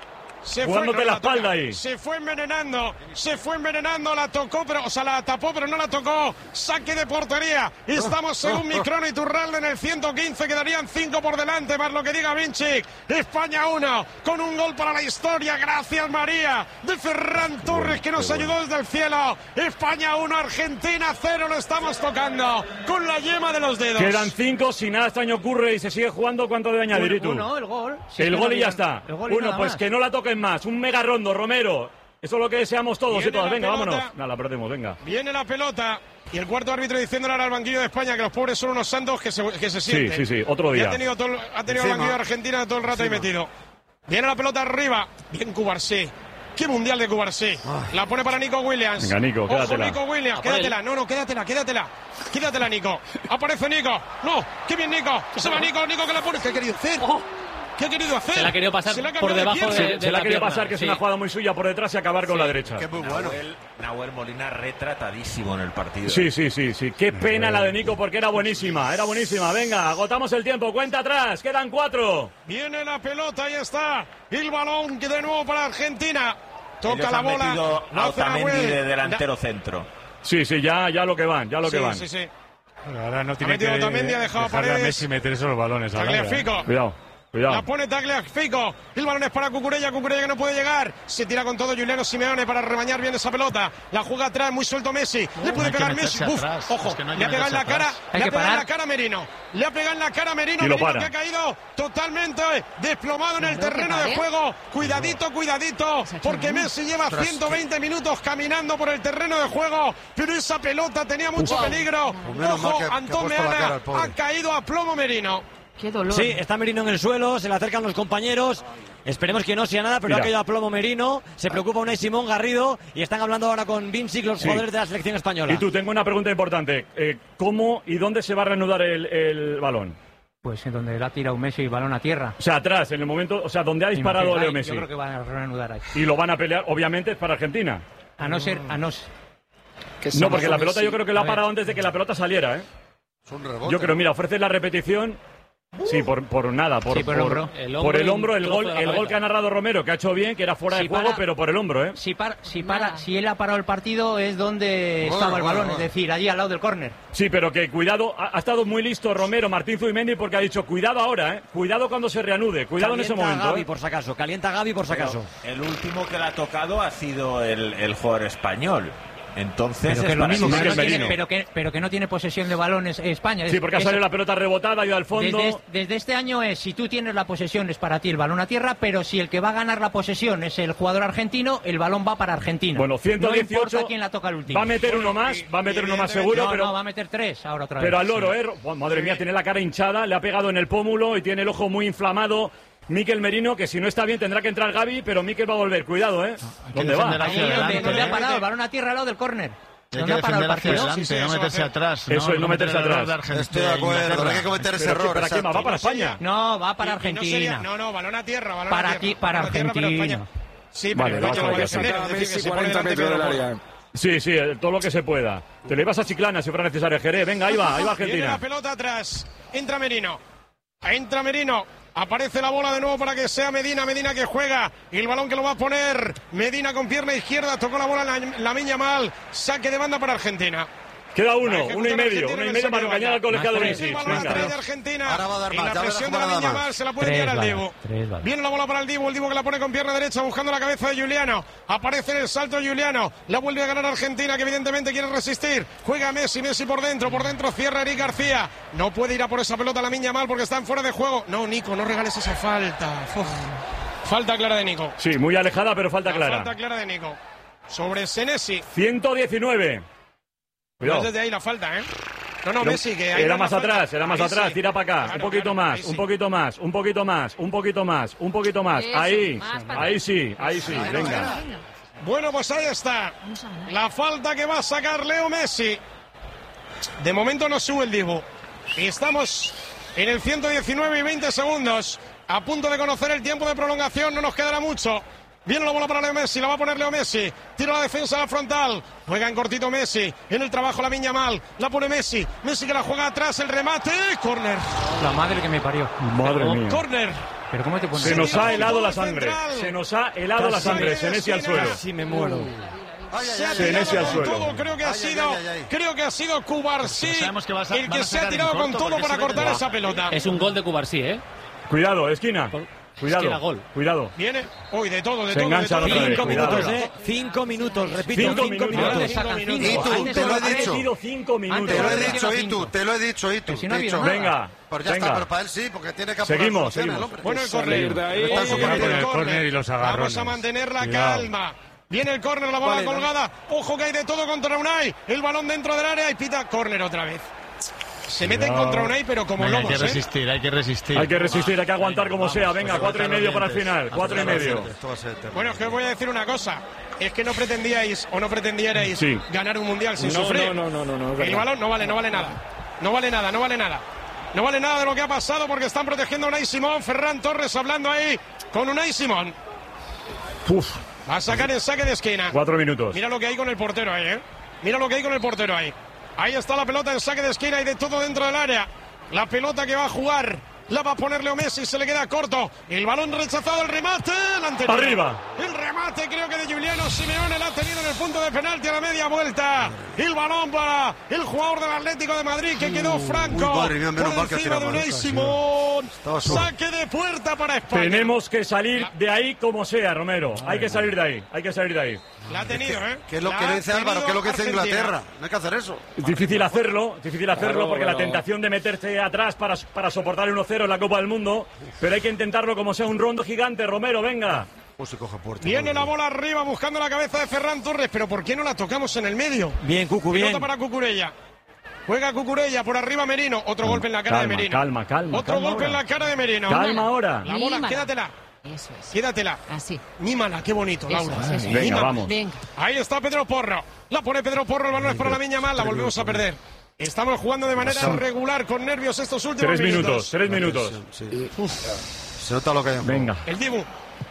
Se Jugándote fue, no, la espalda la ahí. Se fue envenenando, se fue envenenando, la tocó, pero, o sea, la tapó, pero no la tocó. Saque de portería. Estamos según Micron y Turralde en el ciento quince, quedarían cinco por delante, más lo que diga Vinci. España uno, con un gol para la historia, gracias María, de Ferran Torres, que nos ayudó desde el cielo. España uno, Argentina cero, lo estamos tocando con la yema de los dedos. Quedan cinco, si nada extraño ocurre y se sigue jugando, ¿cuánto debe añadir tú? Uno, el gol. Sí, el gol y ya está. Uno, pues que no la toque más, un mega rondo, Romero. Eso es lo que deseamos todos y todas. Venga, pelota. vámonos. Nada, la perdemos, venga. Viene la pelota y el cuarto árbitro diciéndole ahora al banquillo de España que los pobres son unos santos que se, que se sienten. Sí, sí, sí, otro día. Y ha tenido, todo, ha tenido el banquillo de Argentina todo el rato Encima. ahí metido. Viene la pelota arriba. Bien Cubarsí. ¡Qué mundial de Cubarsí! La pone para Nico Williams. Venga, Nico, quédatela. Ojo, Nico Williams, quédatela. No, no, quédatela, quédatela. Quédatela, Nico. Aparece Nico. No, qué bien Nico. Se va Nico, Nico que la pone. ¿Qué ha querido hacer? Oh. ¿Qué ha querido hacer? Se la ha querido pasar por debajo de, de, de Se la ha querido pierna, pasar, que sí. es una jugada muy suya por detrás y acabar con sí, la derecha. Qué muy bueno. Nahuel, Nahuel Molina retratadísimo en el partido. Sí, sí, sí, sí. Qué pena la de Nico porque era buenísima, era buenísima. Venga, agotamos el tiempo, cuenta atrás, quedan cuatro. Viene la pelota, ahí está. El balón que de nuevo para Argentina. Toca Ellos la han bola. Metido a Otamendi de delantero centro. Sí, sí, ya, ya lo que van, ya lo sí, que van. Sí, sí. Pero ahora no tiene ha metido que Otamendi, ha dejado a Paredes. a Messi meter esos balones ahora. Fico. Cuidado. Cuidado. La pone Tagliafico. El balón es para Cucurella. Cucurella que no puede llegar. Se tira con todo Giuliano Simeone para rebañar bien esa pelota. La juega atrás, muy suelto Messi. Le puede hay pegar que Messi. meterse Uf, atrás. ojo. Es que no hay le que ha pegado en la meterse cara. atrás. Le Hay ha que pegado en parar. la cara a Merino. Le ha pegado en la cara a Merino. Y lo Merino para. que ha caído totalmente desplomado en el Creo que terreno de pare. juego. Cuidadito, cuidadito. Porque Messi lleva ciento veinte minutos caminando por el terreno de juego. Pero esa pelota tenía mucho Wow. peligro. Pues menos mal Ojo, que- que ha Antón puesto la cara Meana al pobre. ha caído a plomo Merino. Qué dolor. Sí, está Merino en el suelo, se le acercan los compañeros. Esperemos que no sea nada, pero Mira. ha caído a plomo Merino. Se preocupa Unai Simón Garrido y están hablando ahora con Vincic, los Sí. jugadores de la selección española. Y tú, tengo una pregunta importante. Eh, ¿Cómo y dónde se va a reanudar el, el balón? Pues en donde le ha tirado Messi el balón a tierra. O sea, atrás, en el momento, o sea, donde ha disparado Imagino- Leo Ay, Messi. Yo creo que van a reanudar ahí. Y lo van a pelear, obviamente, es para Argentina. A no ser, a no ser. No, porque la pelota yo creo que lo A ha ver. parado antes de que la pelota saliera, ¿eh? Es un rebote. Yo creo, mira, ofreces la repetición. Sí, por, por nada, por, Sí, por el hombro. por El el hombro hombro, y el un gol, trozo de la el gol cabeza. que ha narrado Romero, que ha hecho bien, que era fuera Si de juego, para- pero por el hombro, ¿eh? Si, para, si, para, si él ha parado el partido es donde Bueno, estaba el bueno, balón, bueno. es decir, allí al lado del córner. Sí, pero que cuidado, ha, ha estado muy listo Romero, Martín Zubimendi, porque ha dicho, cuidado ahora, ¿eh? Cuidado cuando se reanude, cuidado en ese Calienta a momento, Gavi, ¿eh? por si acaso. Calienta a Gavi, por si acaso. El último que le ha tocado ha sido el, el jugador español. Entonces, Pero es que, lo para mismo, sí pero, que no tiene, Merino. pero, que, pero que no tiene posesión de balones España. Sí, porque ha Es- salido la pelota rebotada, ha ido al fondo. Desde, desde este año es, si tú tienes la posesión es para ti el balón a tierra, pero si el que va a ganar la posesión es el jugador argentino, el balón va para Argentina. Bueno, ciento No dieciocho. importa quién la toca el último. Va a meter uno más, va a meter uno más seguro, no, pero... no, va a meter tres ahora otra vez. Pero al loro, ¿eh? Oh, madre mía, tiene la cara hinchada, le ha pegado en el pómulo y tiene el ojo muy inflamado. Mikel Merino, que si no está bien tendrá que entrar Gavi, pero Mikel va a volver. Cuidado, ¿eh? ¿Dónde va? defender Ahí hacia donde, adelante. donde ha parado el balón a tierra al lado del córner. Y hay ¿Dónde que ha parado el defender hacia partido? adelante, Sí, sí, no eso va a meterse hacer. atrás. Eso es, no meterse cometer el error atrás. de Argentina, Estoy de acuerdo, Inglaterra. no hay que cometer ese ¿Pero qué- error. ¿Para qué más? ¿Va para exacto. España? No, va para Y- y no Argentina. sería- No, no, balón a tierra, balón Para a tierra. ti- para Balón a tierra, pero Argentina. España- Sí, Vale, pero vamos no a lo va a ver. defender, es decir, que Messi se pone cuarenta delante, metros del pero no área. Sí, sí, eh, todo lo que se pueda. Te lo ibas a Chiclana si fuera necesario, Jerez. Venga, ahí va, ahí va Viene la Argentina. pelota atrás. Entra Merino. Entra Merino. Aparece la bola de nuevo para que sea Medina. Medina que juega. Y el balón que lo va a poner. Medina con pierna izquierda. Tocó la bola la, la miña mal. Saque de banda para Argentina. Queda Va a uno, ejecutar uno y medio, Argentina uno y en el medio saque para de engañar banda. al colegiado Más Vinicius. El balón atrás de Venga. Argentina. Ahora va a dar y más, la ya verás presión de cómo la la da miña más. mal se la puede Tres tirar al balas, Dibu. tres balas. Viene la bola para el Dibu. El Dibu que la pone con pierna derecha buscando la cabeza de Juliano. Aparece en el salto Juliano. La vuelve a ganar Argentina que evidentemente quiere resistir. Juega Messi, Messi por dentro. Por dentro cierra Eric García. No puede ir a por esa pelota la miña mal porque están fuera de juego. No, Nico, no regales esa falta. Uf. Falta clara de Nico. Sí, muy alejada, pero falta La clara. Falta clara de Nico. Sobre Senesi. ciento diecinueve. No Cuidado. es desde ahí la falta, ¿eh? No, no, Era- Messi, que ahí Era no más la falta. atrás, era más Ahí atrás, sí. tira para acá, Claro, un poquito claro, más, ahí un sí. poquito más, un poquito más, un poquito más, un poquito más. Eso, Ahí, más para ahí atrás. sí, ahí sí, venga. Bueno, pues ahí está. Vamos a ganar. La falta que va a sacar Leo Messi. De momento no sube el Dibu. Y estamos en el ciento diecinueve y veinte segundos. A punto de conocer el tiempo de prolongación. No nos quedará mucho. Viene la bola para Leo Messi, la va a poner Leo Messi. Tira la defensa a la frontal. Juega en cortito Messi. En el trabajo la miña mal. La pone Messi. Messi que la juega atrás. El remate. Corner. La madre que me parió. Madre mía. Corner. Pero ¿cómo te pones? Se nos ha helado la Central. sangre. Se nos ha helado la sangre. Senesi al suelo. Casi me muero. Ay, Se ha ay, ay, Senesi tirado al con suelo. todo, creo que ha Ay, ay, sido, ay, ay. creo que ha sido Cubarsí Sabemos que vas a- el van que a se ha sacar en tirado con corto todo porque para se ve cortar que- esa pelota. Es un gol de Cubarsí, ¿eh? Cuidado, esquina. Cuidado, Esquina, gol. cuidado. Viene, hoy de todo, de Se todo, de enganchan todo. otra vez, Cinco cuidado. minutos, ¿eh? Cinco minutos, repito, Cinco cinco, minutos. minutos. Ahora le sacan cinco. Y tú, Antes te lo he era tres. dicho. Metido cinco minutos. Te lo he Antes dicho, era Itu, cinco. te lo he dicho, Itu. Pero si no ha Te he habido dicho. nada. Venga, Pues ya venga. está, pero para él sí, porque tiene que apurar Seguimos, soluciones, seguimos. el hombre. Bueno, el Salir córner. de ahí. Está Con subiendo el el córner córner. y los Vamos agarrones. a mantener la Cuidado. calma. Viene el córner, la bola Vale, ¿no? colgada. Ojo que hay de todo contra Unai. El balón dentro del área y pita córner otra vez. Se meten Cuidado. contra Unai, pero como Venga, hay que lobos, ¿eh? resistir, hay que resistir. Hay que resistir, hay que aguantar como Vamos, sea. Venga, pues cuatro y aguantar medio los para el dientes. final. Cuatro y medio. Esto va a ser terrible. Bueno, es que os voy a decir una cosa. Es que no pretendíais o no pretendierais Sí. ganar un mundial sin No, sufrir. no, no, no, no, es El verdad. balón no vale, no vale nada. No vale nada, no vale nada. No vale nada de lo que ha pasado porque están protegiendo a Unai Simón. Ferran Torres hablando ahí con Unai Simón. Uf, Va a sacar el saque de esquina. cuatro minutos. Mira lo que hay con el portero ahí, ¿eh? Mira lo que hay con el portero ahí. Ahí está la pelota en saque de esquina y de todo dentro del área. La pelota que va a jugar la va a poner Leo Messi, se le queda corto. El balón rechazado, el remate. El anterior. Arriba. El remate creo que de Giuliano Simeone la ha tenido en el punto de penalti a la media vuelta. El balón para el jugador del Atlético de Madrid que quedó franco. Uy, madre mía, menos por mal que ha encima tirado de mal. Unai Simón. balón. Saque de puerta para España. Tenemos que salir de ahí como sea, Romero. Hay que salir de ahí, hay que salir de ahí. La ha tenido, ¿eh? ¿Qué es lo La que ha dice Álvaro? ¿Qué es lo que dice Argentina. Inglaterra? No hay que hacer eso. Es difícil hacerlo, es difícil hacerlo Claro, porque pero- la tentación de meterse atrás para, para soportar el uno cero en la Copa del Mundo, pero hay que intentarlo como sea un rondo gigante, Romero, venga. Pues se coge puerta. Viene la bola arriba buscando la cabeza de Ferran Torres, pero ¿por qué no la tocamos en el medio? Bien, Cucu, Pelota bien. para Cucurella. Juega Cucurella por arriba Merino. Otro golpe en la cara calma, de Merino. calma, calma, Otro calma golpe ahora. en la cara de Merino. Calma ahora. La bola, Nímala. quédatela. Eso es. Quédatela. Así. Nímala, qué bonito, Eso Laura. es, eso es. Venga, Nímala. vamos. Venga. Ahí está Pedro Porro. La pone Pedro Porro, el balón es para la Miña Mal. La volvemos a perder. Estamos jugando de manera regular, con nervios estos últimos Tres minutos, tres minutos. Sí. Se nota lo que hay. Venga. El Dibu.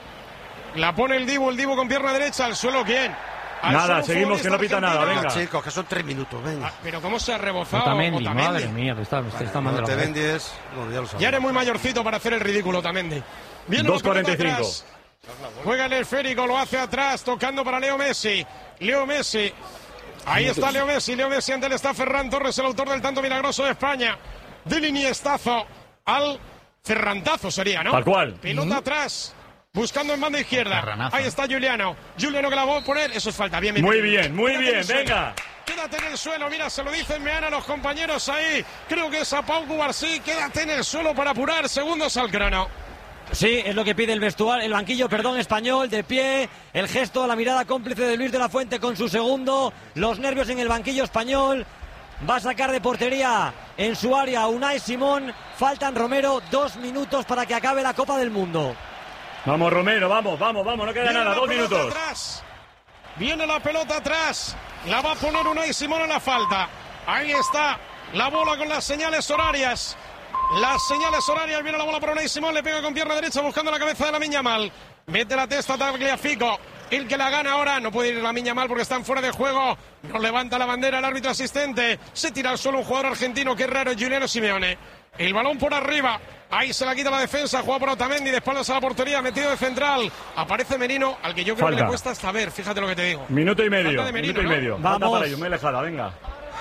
La pone el Dibu, el Dibu con pierna derecha. ¿Al suelo quién? Al Nada, suelo un seguimos, que no pita futbolista nada, argentino. venga. Chicos, que son tres minutos, venga. Ah, pero cómo se ha rebozado Otamendi, Otamendi. madre mía, que está, está, está mandando No te la vendes. Bueno, ya lo sabes. Ya eres muy mayorcito para hacer el ridículo, Otamendi. Viene la dos cuarenta y pelota cinco. atrás. Juega el esférico, lo hace atrás, tocando para Leo Messi. Leo Messi. Ahí está Leo Messi. Leo Messi, ante él está Ferran Torres, el autor del tanto milagroso de España. Del iniestazo al ferrantazo sería, ¿no? Tal cual. Pelota atrás. Buscando en banda izquierda. Ferranazo. Ahí está Juliano. Juliano que la va a poner. Eso es falta. Bien, bien, Muy bien, muy Quédate en bien, el suelo. venga. Quédate en el suelo, mira, se lo dicen Meana a los compañeros ahí. Creo que es a Pau Cubarsí. Quédate en el suelo para apurar. Segundos al crono. Sí, es lo que pide el vestuario, el banquillo, perdón, español, de pie, el gesto, la mirada cómplice de Luis de la Fuente con su segundo, los nervios en el banquillo español, va a sacar de portería en su área Unai Simón, faltan, Romero, dos minutos para que acabe la Copa del Mundo. Vamos, Romero, vamos, vamos, vamos, no queda Viene nada, la dos pelota minutos. Atrás. Viene la pelota atrás. La va a poner Unai Simón en la falta. Ahí está la bola con las señales horarias. Las señales horarias. Viene la bola para Unai Simón. Le pega con pierna derecha buscando la cabeza de la Miña Mal. Mete la testa Tagliafico. El que la gana ahora. No puede ir la Miña Mal porque están fuera de juego. No levanta la bandera el árbitro asistente. Se tira al suelo un jugador argentino. Qué raro, Giuliano Simeone. El balón por arriba. Ahí se la quita la defensa. Juega por Otamendi. De espaldas a la portería. Metido de central. Aparece Merino. Al que yo creo Falta. que le cuesta hasta ver. Fíjate lo que te digo. Minuto y medio, Falta de Merino, minuto y ¿no? medio. Vamos. Falta para ellos, muy alejada, venga.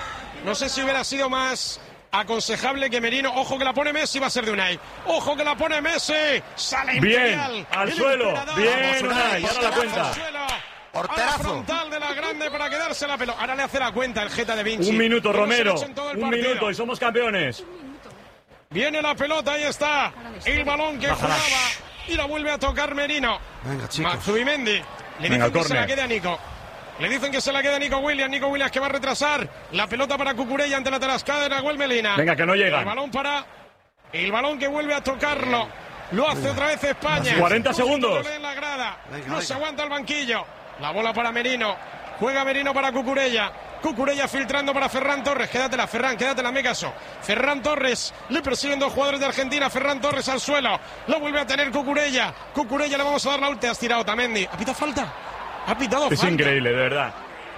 No sé si hubiera sido más aconsejable que Merino. Ojo que la pone Messi, va a ser de Unai. Ojo que la pone Messi. Sale Bien, Imperial. al El suelo. emperador. Bien, Vamos, Unai, ahora la al cuenta. suelo. A la Porterazo. frontal de la grande para quedarse la pelota. Ahora le hace la cuenta el Jeta de Vinci. Un minuto, Que no se le Romero. echa en todo el Un partido. minuto y somos campeones. Viene la pelota, ahí está. El balón que jugaba y la vuelve a tocar Merino. Venga, chicos. Zubimendi. Le Venga, dicen que se córner. la quede a Nico. Le dicen que se la queda a Nico Williams. Nico Williams que va a retrasar. La pelota para Cucurella ante la tarascada de Nahuel Melina. Venga, que no llegan. El balón para. El balón que vuelve a tocarlo. Lo hace otra vez España. cuarenta Coge segundos. Touré en la grada. Venga, no venga. se aguanta el banquillo. La bola para Merino. Juega Merino para Cucurella. Cucurella filtrando para Ferran Torres. Quédatela, Ferran, quédatela, me caso. Ferran Torres. Le persiguen dos jugadores de Argentina. Ferran Torres al suelo. Lo vuelve a tener Cucurella. Cucurella le vamos a dar la última. Has tirado Otamendi. ¿Ha pitado falta? Ha pitado Es falta. increíble, de verdad.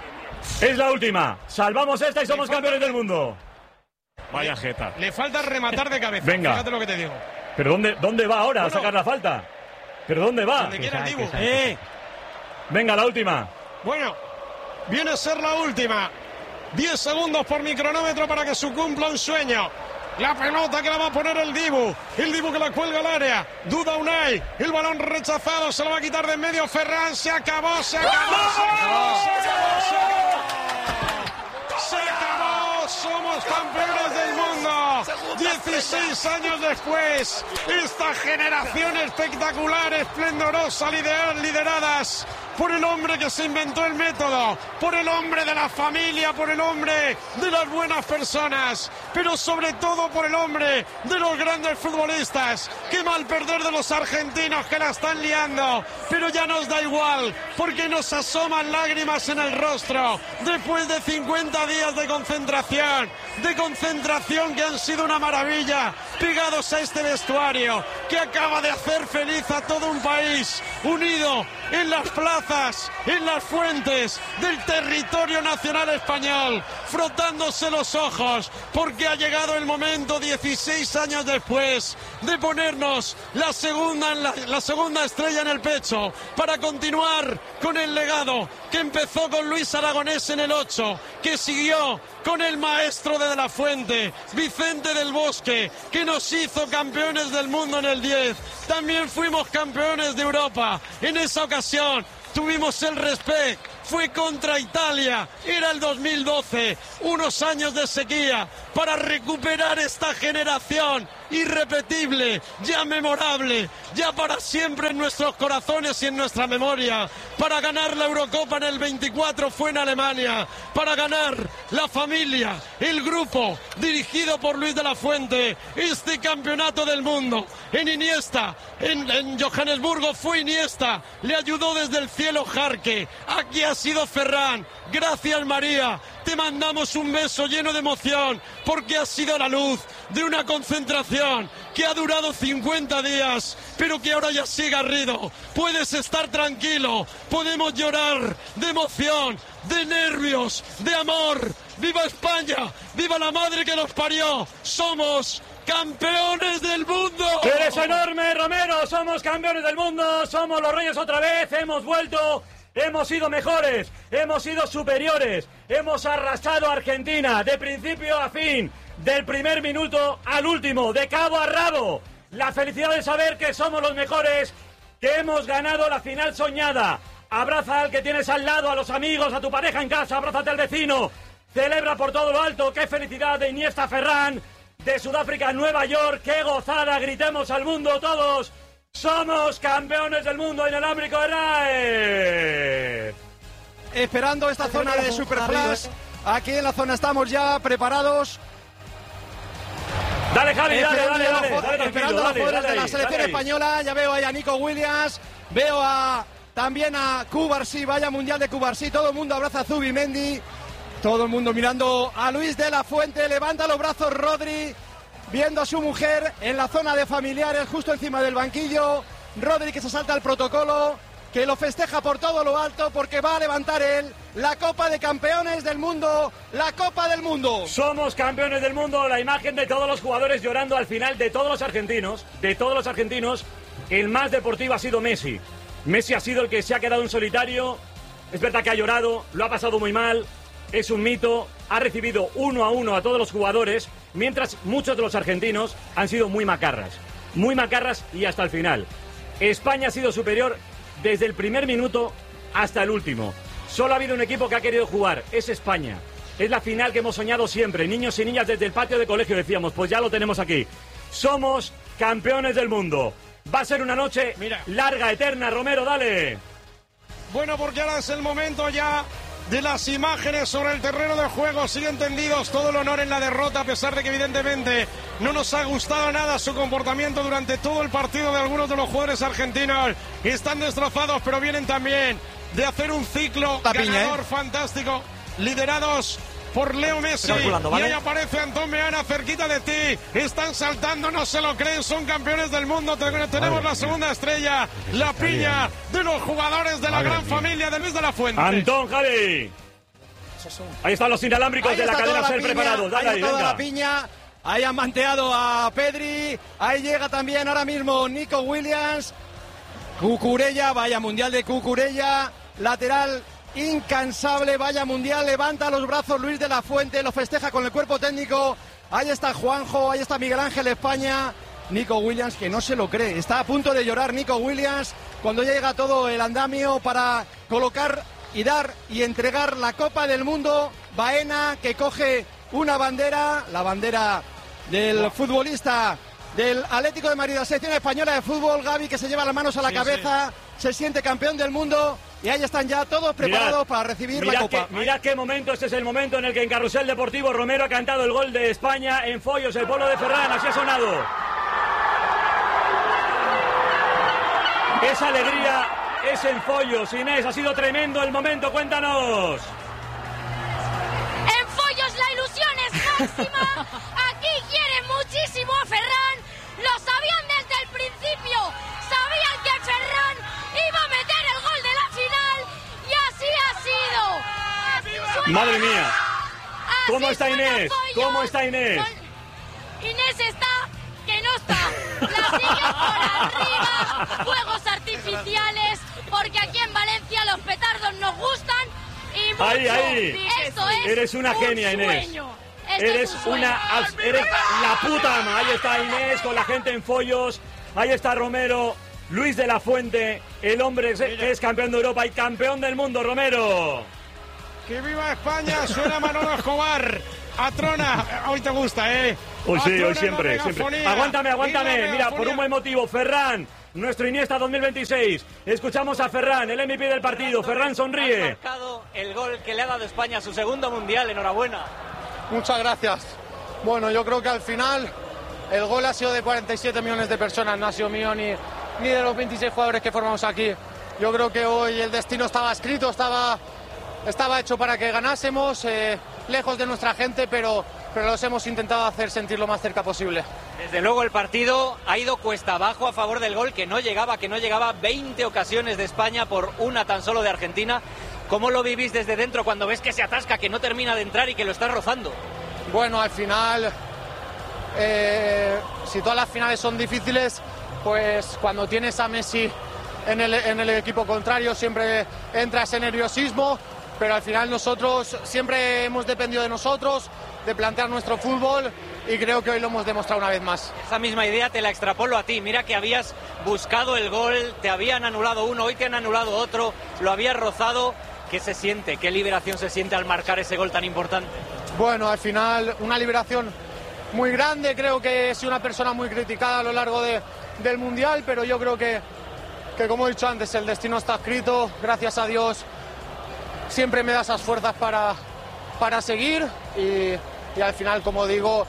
Es la última. Salvamos esta y somos Le falta- campeones del mundo. Vaya jeta. Le falta rematar de cabeza. Venga. Fíjate lo que te digo. ¿Pero dónde, dónde va ahora Bueno. a sacar la falta? ¿Pero dónde va? Donde quiera el Dibu. Eh. Venga, la última. Bueno, viene a ser la última. Diez segundos por mi cronómetro para que se cumpla un sueño. La pelota que la va a poner el Dibu. El Dibu que la cuelga al área. Duda Unai. El balón rechazado. Se lo va a quitar de en medio Ferran. Se acabó, se acabó, se acabó, se acabó, se acabó. Se acabó. Somos campeones del mundo. dieciséis años después. Esta generación espectacular, esplendorosa, liderar, lideradas por el hombre que se inventó el método, por el hombre de la familia, por el hombre de las buenas personas, pero sobre todo por el hombre de los grandes futbolistas. Qué mal perder de los argentinos que la están liando, pero ya nos da igual, porque nos asoman lágrimas en el rostro después de cincuenta días de concentración, de concentración que han sido una maravilla, pegados a este vestuario que acaba de hacer feliz a todo un país, unido en las plazas, en las fuentes del territorio nacional español, frotándose los ojos, porque ha llegado el momento, dieciséis años después, de ponernos la segunda, la, la segunda estrella en el pecho, para continuar con el legado que empezó con Luis Aragonés en el ocho, que siguió con el maestro de De La Fuente, Vicente del Bosque, que nos hizo campeones del mundo en el diez. También fuimos campeones de Europa. En esa ocasión tuvimos el Respect. Fue contra Italia, era el dos mil doce, unos años de sequía para recuperar esta generación irrepetible, ya memorable, ya para siempre en nuestros corazones y en nuestra memoria. Para ganar la Eurocopa en el veinticuatro fue en Alemania, para ganar la familia, el grupo dirigido por Luis de la Fuente, este campeonato del mundo. En Iniesta, en, en Johannesburgo fue Iniesta, le ayudó desde el cielo Jarque, aquí ha sido Ferran. Gracias, María, te mandamos un beso lleno de emoción porque has sido la luz de una concentración que ha durado cincuenta días, pero que ahora ya sí, Garrido, puedes estar tranquilo, podemos llorar de emoción, de nervios, de amor. ¡Viva España! ¡Viva la madre que nos parió! ¡Somos campeones del mundo! ¡Eres enorme, Romero! ¡Somos campeones del mundo! ¡Somos los reyes otra vez! ¡Hemos vuelto! Hemos sido mejores, hemos sido superiores, hemos arrasado a Argentina de principio a fin, del primer minuto al último, de cabo a rabo. La felicidad de saber que somos los mejores, que hemos ganado la final soñada. Abraza al que tienes al lado, a los amigos, a tu pareja en casa, abrázate al vecino. Celebra por todo lo alto, qué felicidad de Iniesta, Ferran, de Sudáfrica a Nueva York, qué gozada, gritemos al mundo todos. ¡Somos campeones del mundo inalámbrico de Rae! Esperando esta zona de Superflash. Aquí en la zona estamos ya preparados. Dale, Javi, dale, dale, dale, dale, dale, esperando dale, los jugadores dale, de la selección dale. española. Ya veo ahí a Nico Williams. Veo a también a Cubarsí. Vaya mundial de Cubarsí. Todo el mundo abraza a Zubimendi. Todo el mundo mirando a Luis de la Fuente. Levanta los brazos Rodri. Viendo a su mujer en la zona de familiares, justo encima del banquillo. Rodri que se salta el protocolo, que lo festeja por todo lo alto porque va a levantar él la Copa de Campeones del Mundo, la Copa del Mundo. Somos campeones del mundo, la imagen de todos los jugadores llorando al final, de todos los argentinos, de todos los argentinos, el más deportivo ha sido Messi. Messi ha sido el que se ha quedado en solitario, es verdad que ha llorado, lo ha pasado muy mal, es un mito, ha recibido uno a uno a todos los jugadores, mientras muchos de los argentinos han sido muy macarras, muy macarras y hasta el final. España ha sido superior desde el primer minuto hasta el último. Solo ha habido un equipo que ha querido jugar, es España. Es la final que hemos soñado siempre, niños y niñas desde el patio de colegio decíamos, pues ya lo tenemos aquí. Somos campeones del mundo. Va a ser una noche Mira. larga, eterna, Romero, dale. Bueno, porque ahora es el momento ya de las imágenes sobre el terreno de juego. Siguen tendidos, todo el honor en la derrota, a pesar de que evidentemente no nos ha gustado nada su comportamiento durante todo el partido de algunos de los jugadores argentinos. Están destrozados, pero vienen también de hacer un ciclo La piña, ganador ¿eh? fantástico, liderados por Leo Messi. ¿vale? Y ahí aparece Antón Meana cerquita de ti. Están saltando, no se lo creen, son campeones del mundo. Tenemos Madre la segunda mía. estrella, la piña de los jugadores de la Madre gran mía. familia de Luis de la Fuente. Antón, Javi. Ahí están los inalámbricos Ahí de la está toda cadena la Ser piña, preparados. Dale ahí ahí, está toda venga. la piña. Ahí han manteado a Pedri. Ahí llega también ahora mismo Nico Williams. Cucurella, vaya mundial de Cucurella. Lateral incansable, vaya mundial. Levanta los brazos Luis de la Fuente. Lo festeja con el cuerpo técnico. Ahí está Juanjo, ahí está Miguel Ángel España. Nico Williams que no se lo cree. Está a punto de llorar Nico Williams cuando ya llega todo el andamio para colocar y dar y entregar la Copa del Mundo. Baena que coge una bandera, la bandera del futbolista del Atlético de Madrid, la selección española de fútbol. Gavi que se lleva las manos a la Sí, cabeza, se siente campeón del mundo y ahí están ya todos preparados Mirad, para recibir mirad la Copa. Qué, mirad qué momento, este es el momento en el que en Carrusel Deportivo Romero ha cantado el gol de España en Follos, el pueblo de Ferran, así ha sonado. Esa alegría es en Follos, Inés, ha sido tremendo el momento, cuéntanos. En Follos la ilusión es máxima, aquí quieren muchísimo a Ferran, lo sabían desde el principio, sabían que Ferran iba a meter el gol de la final y así ha sido. Suena, Madre mía, ¿cómo así está suena Inés? Follos. ¿Cómo está Inés? Con- Inés está que no está, la siguen por arriba, fuegos artificiales, porque aquí en Valencia los petardos nos gustan Y mucho. Ahí, ahí. Esto es Eres una un genia, Inés. sueño. Esto Eres es un sueño. una... Eres la puta ama. Ahí está Inés con la gente en follos. Ahí está Romero. Luis de la Fuente, el hombre que es campeón de Europa y campeón del mundo, Romero. ¡Que viva España! Suena Manolo Escobar. Atrona, hoy te gusta, ¿eh? Hoy sí, Atrona hoy siempre, la siempre. megafonía. Aguántame, aguántame. Y la Mira, por megafonía. un buen motivo. Ferran, nuestro Iniesta dos mil veintiséis. Escuchamos a Ferran, el M V P del partido. Ferran sonríe. Ha marcado el gol que le ha dado España a su segundo mundial. Enhorabuena. Muchas gracias. Bueno, yo creo que al final el gol ha sido de cuarenta y siete millones de personas, no ha sido mío ni, ni de los veintiséis jugadores que formamos aquí. Yo creo que hoy el destino estaba escrito, estaba, estaba hecho para que ganásemos, eh, lejos de nuestra gente, pero, pero los hemos intentado hacer sentir lo más cerca posible. Desde luego el partido ha ido cuesta abajo a favor del gol que no llegaba, que no llegaba. veinte ocasiones de España por una tan solo de Argentina. ¿Cómo lo vivís desde dentro cuando ves que se atasca, que no termina de entrar y que lo está rozando? Bueno, al final, eh, si todas las finales son difíciles, pues cuando tienes a Messi en el, en el equipo contrario siempre entra ese nerviosismo, pero al final nosotros siempre hemos dependido de nosotros, de plantear nuestro fútbol, y creo que hoy lo hemos demostrado una vez más. Esa misma idea te la extrapolo a ti. Mira que habías buscado el gol, te habían anulado uno, hoy te han anulado otro, lo habías rozado. ¿Qué se siente? ¿Qué liberación se siente al marcar ese gol tan importante? Bueno, al final una liberación muy grande. Creo que he sido una persona muy criticada a lo largo de, del Mundial, pero yo creo que, que, como he dicho antes, el destino está escrito. Gracias a Dios siempre me da esas fuerzas para, para seguir y, y al final, como digo,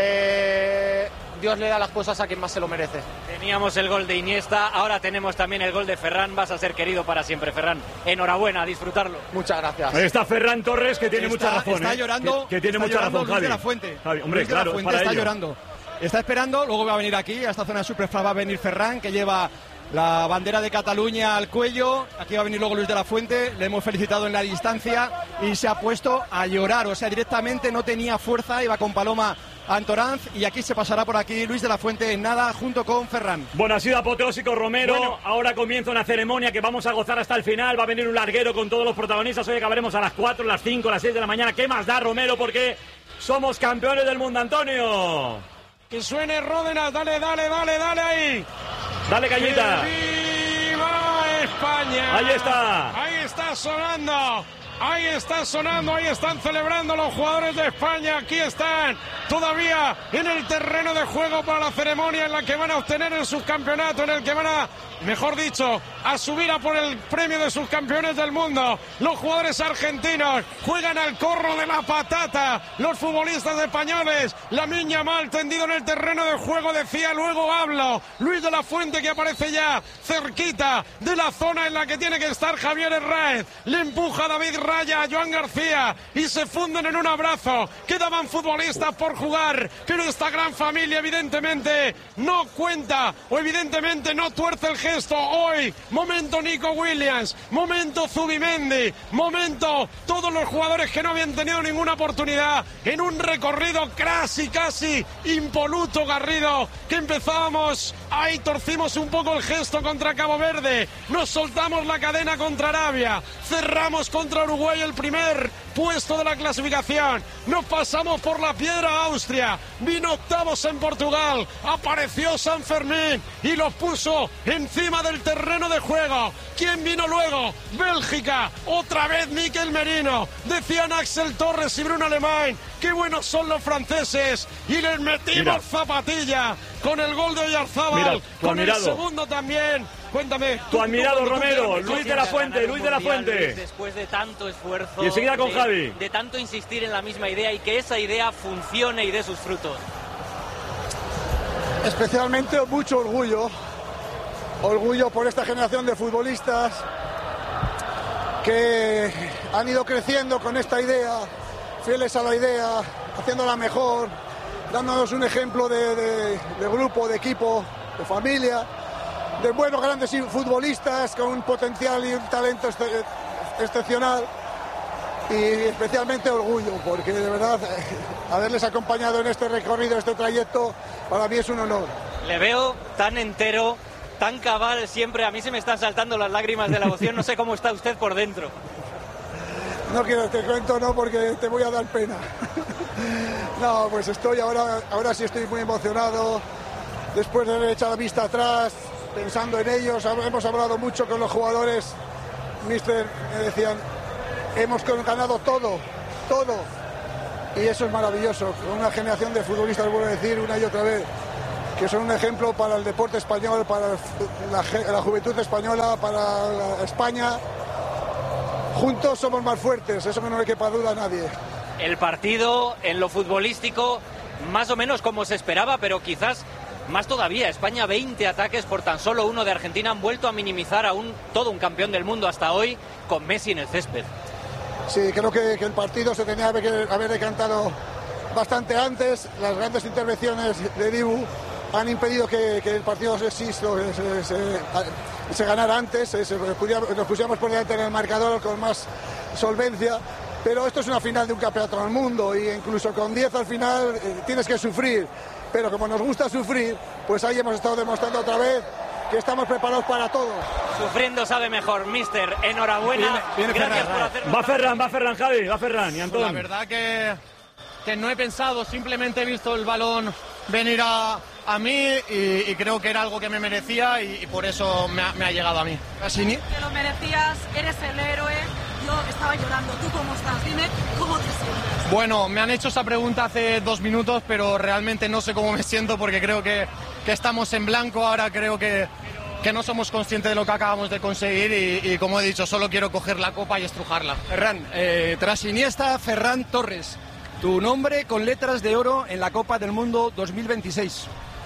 eh, Dios le da las cosas a quien más se lo merece. Teníamos el gol de Iniesta, ahora tenemos también el gol de Ferran. Vas a ser querido para siempre, Ferran. Enhorabuena, a disfrutarlo. Muchas gracias. Ahí está Ferran Torres, que tiene Está- mucha razón. Está ¿eh? llorando. Que, que tiene está mucha llorando razón, Luis Javi. de la Fuente. Javi, hombre, Luis de la claro, Fuente para está ello. llorando. Está esperando, luego va a venir aquí, a esta zona de Superfla va a venir Ferran, que lleva la bandera de Cataluña al cuello. Aquí va a venir luego Luis de la Fuente, le hemos felicitado en la distancia y se ha puesto a llorar, o sea, directamente no tenía fuerza, iba con Paloma Antoranz, y aquí se pasará por aquí Luis de la Fuente en nada junto con Ferran. Bueno, ha sido apoteósico, Romero. Bueno. Ahora comienza una ceremonia que vamos a gozar hasta el final. Va a venir un larguero con todos los protagonistas. Hoy acabaremos a las cuatro, las cinco, las seis de la mañana. ¿Qué más da, Romero? Porque somos campeones del mundo, Antonio. Que suene Ródenas, dale, dale, dale, dale ahí. Dale, Cañita. ¡Que viva España! Ahí está. Ahí está sonando. Ahí está sonando, ahí están celebrando los jugadores de España. Aquí están todavía en el terreno de juego para la ceremonia en la que van a obtener el subcampeonato, en el que van a, mejor dicho, a subir a por el premio de subcampeones del mundo. Los jugadores argentinos juegan al corro de la patata. Los futbolistas españoles, Lamine Yamal tendido en el terreno de juego, decía luego hablo. Luis de la Fuente, que aparece ya cerquita de la zona en la que tiene que estar Javier Herráez. Le empuja a David Raya, a Joan García, y se funden en un abrazo. Quedaban futbolistas por jugar, pero esta gran familia evidentemente no cuenta, o evidentemente no tuerce el gesto. Hoy, momento Nico Williams, momento Zubimendi, momento todos los jugadores que no habían tenido ninguna oportunidad en un recorrido casi, casi impoluto, Garrido, que empezábamos, ahí torcimos un poco el gesto contra Cabo Verde, nos soltamos la cadena contra Arabia, cerramos contra Uruguay el primer puesto de la clasificación, nos pasamos por la piedra a Austria, vino octavos en Portugal, apareció San Fermín y los puso encima del terreno de juego. ¿Quién vino luego? Bélgica, otra vez Mikel Merino, decían Axel Torres y Bruno Alemán, qué buenos son los franceses, y les metimos Mira. zapatilla con el gol de Oyarzábal, Mira, tu con el admirado. segundo también. Cuéntame. Tu admirado, cuando tú Romero, quieras, Luis de la Fuente, Luis de la Fuente. Después de tanto esfuerzo, Y enseguida con de, Javi. de tanto insistir en la misma idea y que esa idea funcione y dé sus frutos. Especialmente mucho orgullo, orgullo por esta generación de futbolistas que han ido creciendo con esta idea, fieles a la idea, haciéndola mejor, dándonos un ejemplo de, de, de grupo, de equipo, de familia, de buenos grandes futbolistas con un potencial y un talento ex excepcional, y especialmente orgullo, porque de verdad haberles acompañado en este recorrido, este trayecto, para mí es un honor. Le veo tan entero, tan cabal siempre. A mí se me están saltando las lágrimas de la emoción. No sé cómo está usted por dentro. No quiero, te cuento no porque te voy a dar pena. No, pues estoy ahora, ahora sí estoy muy emocionado. Después de haber echado la vista atrás, pensando en ellos, hemos hablado mucho con los jugadores. Mister, me decían, hemos ganado todo, todo. Y eso es maravilloso. Con una generación de futbolistas, vuelvo a decir una y otra vez, que son un ejemplo para el deporte español, para la, la juventud española, para la España. Juntos somos más fuertes, eso no le quepa duda a nadie. El partido en lo futbolístico, más o menos como se esperaba, pero quizás más todavía. España, veinte ataques por tan solo uno de Argentina, han vuelto a minimizar a un, todo un campeón del mundo hasta hoy, con Messi en el césped. Sí, creo que, que el partido se tenía que haber decantado bastante antes. Las grandes intervenciones de Dibu han impedido que, que el partido se, se, se, se, se ganara antes, se, se, nos pusiéramos por delante en el marcador con más solvencia, pero esto es una final de un campeonato del mundo y incluso con diez al final eh, tienes que sufrir, pero como nos gusta sufrir, pues ahí hemos estado demostrando otra vez que estamos preparados para todo. Sufriendo sabe mejor, mister, enhorabuena. Viene, viene Gracias Ferran. por hacerlo. Va Ferran, va Ferran, Javi, va Ferran y Antón. La verdad que, que no he pensado, simplemente he visto el balón venir a, a mí y, y creo que era algo que me merecía y, y por eso me ha, me ha llegado a mí. Cassini. Te lo merecías, eres el héroe. Yo estaba llorando. ¿Tú cómo estás? Dime cómo te sientes. Bueno, me han hecho esa pregunta hace dos minutos, pero realmente no sé cómo me siento porque creo que, que estamos en blanco. Ahora creo que, que no somos conscientes de lo que acabamos de conseguir y, y como he dicho, solo quiero coger la copa y estrujarla. Ferran, eh, tras Iniesta, Ferran Torres. Tu nombre con letras de oro en la Copa del Mundo dos mil veintiséis.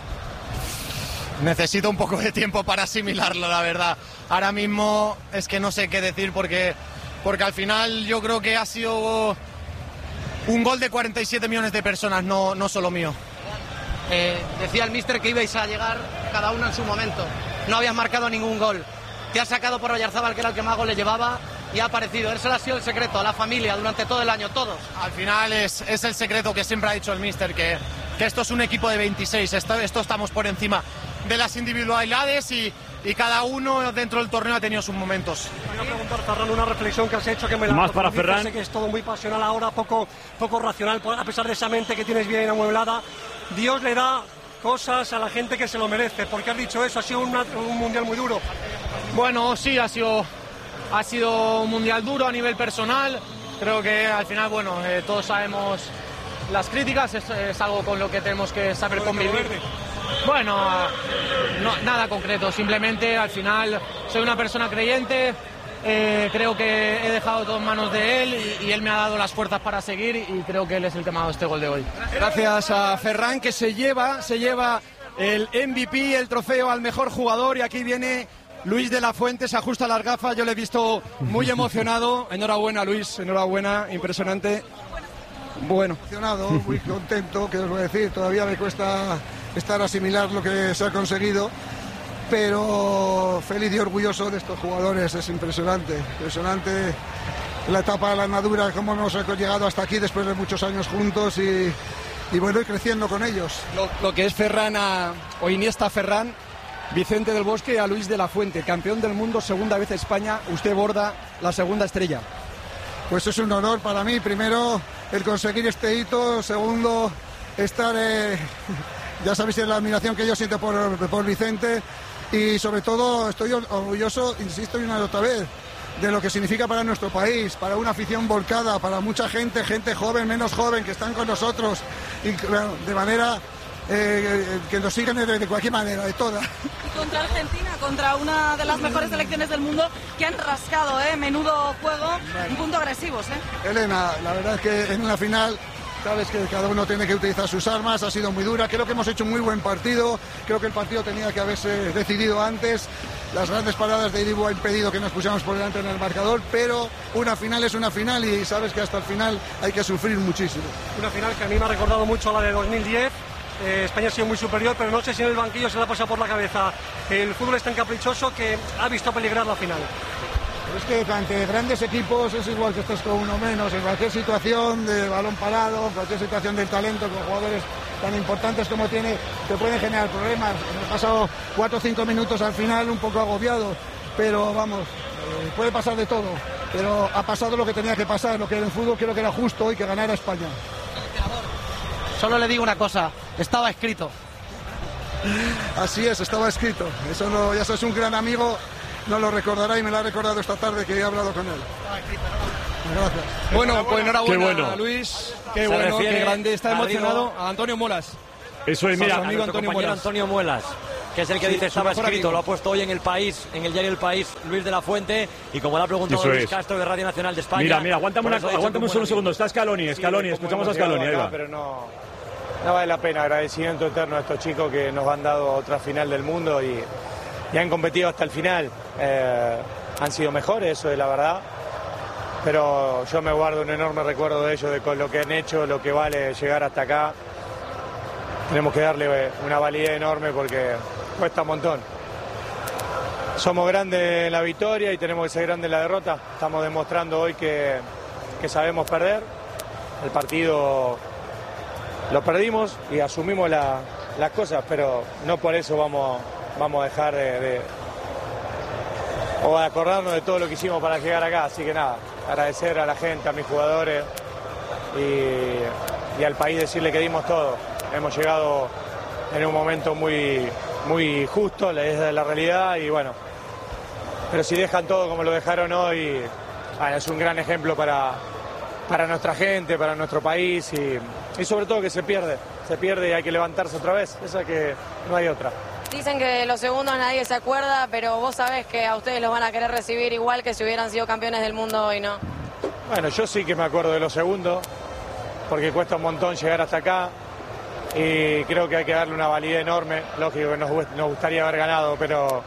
Necesito un poco de tiempo para asimilarlo, la verdad. Ahora mismo es que no sé qué decir porque, porque al final yo creo que ha sido un gol de cuarenta y siete millones de personas, no, no solo mío. Eh, decía el míster que ibais a llegar cada uno en su momento. No habías marcado ningún gol. Te has sacado por Oyarzábal, que era el que más goles llevaba, y ha aparecido. Ese ha sido el secreto, a la familia, durante todo el año, todos. Al final es, es el secreto que siempre ha dicho el míster, que, que esto es un equipo de veintiséis, esto, esto estamos por encima de las individualidades y, y cada uno dentro del torneo ha tenido sus momentos. Voy a preguntar, Ferran, una reflexión que has hecho que me la Más para Ferran. Sé que es todo muy pasional ahora, poco, poco racional, a pesar de esa mente que tienes bien amueblada. Dios le da cosas a la gente que se lo merece. ¿Por qué has dicho eso? Ha sido una, un mundial muy duro. Bueno, sí, ha sido, ha sido un mundial duro a nivel personal. Creo que al final, bueno, eh, todos sabemos las críticas, es, es algo con lo que tenemos que saber convivir. Bueno, no, nada concreto, simplemente al final soy una persona creyente, eh, creo que he dejado todo en manos de él y, y él me ha dado las fuerzas para seguir y creo que él es el que me ha dado este gol de hoy. Gracias a Ferran, que se lleva, se lleva el M V P, el trofeo al mejor jugador, y aquí viene Luis de la Fuente, se ajusta las gafas, yo le he visto muy emocionado. Enhorabuena, Luis, enhorabuena, impresionante. Bueno. Emocionado, muy contento, que os voy a decir, todavía me cuesta estar asimilar lo que se ha conseguido, pero feliz y orgulloso de estos jugadores, es impresionante, impresionante la etapa de la madura, cómo hemos llegado hasta aquí después de muchos años juntos y, y bueno, y creciendo con ellos. Lo, lo que es Ferran a, o Iniesta Ferran, Vicente del Bosque a Luis de la Fuente, campeón del mundo, segunda vez España, usted borda la segunda estrella. Pues es un honor para mí, primero el conseguir este hito, segundo estar, eh, ya sabéis la admiración que yo siento por, por Vicente y sobre todo estoy orgulloso, insisto y una y otra vez, de lo que significa para nuestro país, para una afición volcada, para mucha gente, gente joven, menos joven, que están con nosotros y, de manera eh, que nos siguen de, de cualquier manera, de toda. Y contra Argentina, contra una de las mejores selecciones del mundo que han rascado, ¿eh? Menudo juego, un punto agresivos, ¿eh? Elena, la verdad es que en una final sabes que cada uno tiene que utilizar sus armas, ha sido muy dura, creo que hemos hecho un muy buen partido, creo que el partido tenía que haberse decidido antes, las grandes paradas de Dibu han impedido que nos pusiéramos por delante en el marcador, pero una final es una final y sabes que hasta el final hay que sufrir muchísimo. Una final que a mí me ha recordado mucho a la de dos mil diez, eh, España ha sido muy superior, pero no sé si en el banquillo se le ha pasado por la cabeza. El fútbol es tan caprichoso que ha visto peligrar la final. Es que ante grandes equipos es igual que estás con uno menos, en cualquier situación de balón parado, en cualquier situación del talento, con jugadores tan importantes como tiene, te pueden generar problemas. Hemos pasado cuatro o cinco minutos al final un poco agobiados, pero vamos, eh, puede pasar de todo. pero ha pasado lo que tenía que pasar, lo que en el fútbol creo que era justo y que ganara España. Solo le digo una cosa, estaba escrito. Así es, estaba escrito. Eso no, ya sos un gran amigo, no lo recordará y me lo ha recordado esta tarde que he hablado con él. Gracias. Bueno, pues enhorabuena, Qué bueno. Luis. Qué Se bueno, refiere qué grande. Está a emocionado Diego. a Antonio Molas. Eso es, Su mira, amigo a Antonio compañero Molas. Antonio Muelas, que es el que Sí, dice su estaba mejor escrito, amigo. lo ha puesto hoy en El País, en el diario El País, Luis de la Fuente, y como le ha preguntado Eso Luis es. Castro de Radio Nacional de España... Mira, mira, aguántame, por una, eso ha dicho aguántame que solo un buen segundo. Está Scaloni, Scaloni, escuchamos a Scaloni, ahí va. Pero no, no vale la pena. Agradecimiento eterno a estos chicos que nos han dado otra final del mundo y, y han competido hasta el final. Eh, han sido mejores, eso es la verdad. Pero yo me guardo un enorme recuerdo de ellos, de con lo que han hecho, lo que vale llegar hasta acá. Tenemos que darle una validez enorme porque cuesta un montón. Somos grandes en la victoria y tenemos que ser grandes en la derrota. Estamos demostrando hoy que, que sabemos perder. El partido lo perdimos y asumimos la, las cosas, pero no por eso vamos, vamos a dejar de, de o a acordarnos de todo lo que hicimos para llegar acá. Así que nada, agradecer a la gente, a mis jugadores y, y al país, decirle que dimos todo. Hemos llegado en un momento muy, muy justo, es la realidad y bueno, pero si dejan todo como lo dejaron hoy, bueno, es un gran ejemplo para, para nuestra gente, para nuestro país y, y sobre todo que se pierde, se pierde y hay que levantarse otra vez, esa que no hay otra. Dicen que los segundos nadie se acuerda, pero vos sabés que a ustedes los van a querer recibir igual que si hubieran sido campeones del mundo hoy, ¿no? Bueno, yo sí que me acuerdo de los segundos, porque cuesta un montón llegar hasta acá y creo que hay que darle una validez enorme. Lógico que nos, nos gustaría haber ganado, pero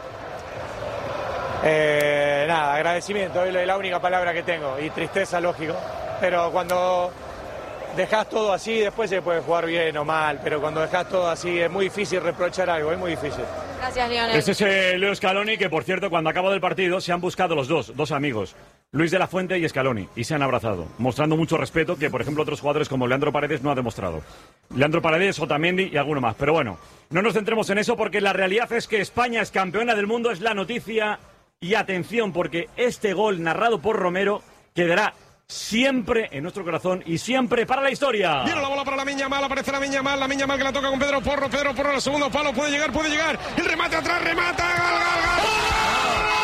eh, nada, agradecimiento, es la única palabra que tengo, y tristeza, lógico, pero cuando dejás todo así, después se puede jugar bien o mal, pero cuando dejás todo así es muy difícil reprochar algo, es muy difícil. Gracias, Lionel. Ese es eh, Leo Scaloni, que por cierto, cuando acabó del partido se han buscado los dos, dos amigos, Luis de la Fuente y Scaloni, y se han abrazado, mostrando mucho respeto que, por ejemplo, otros jugadores como Leandro Paredes no ha demostrado. Leandro Paredes, Otamendi y alguno más. Pero bueno, no nos centremos en eso porque la realidad es que España es campeona del mundo, es la noticia. Y atención, porque este gol narrado por Romero quedará siempre en nuestro corazón y siempre para la historia. Viene la bola para la Miña Mal, aparece la Miña Mal, la Miña Mal que la toca con Pedro Porro, Pedro Porro al segundo palo, puede llegar, puede llegar, el remate atrás, remata, gol, gol, gol.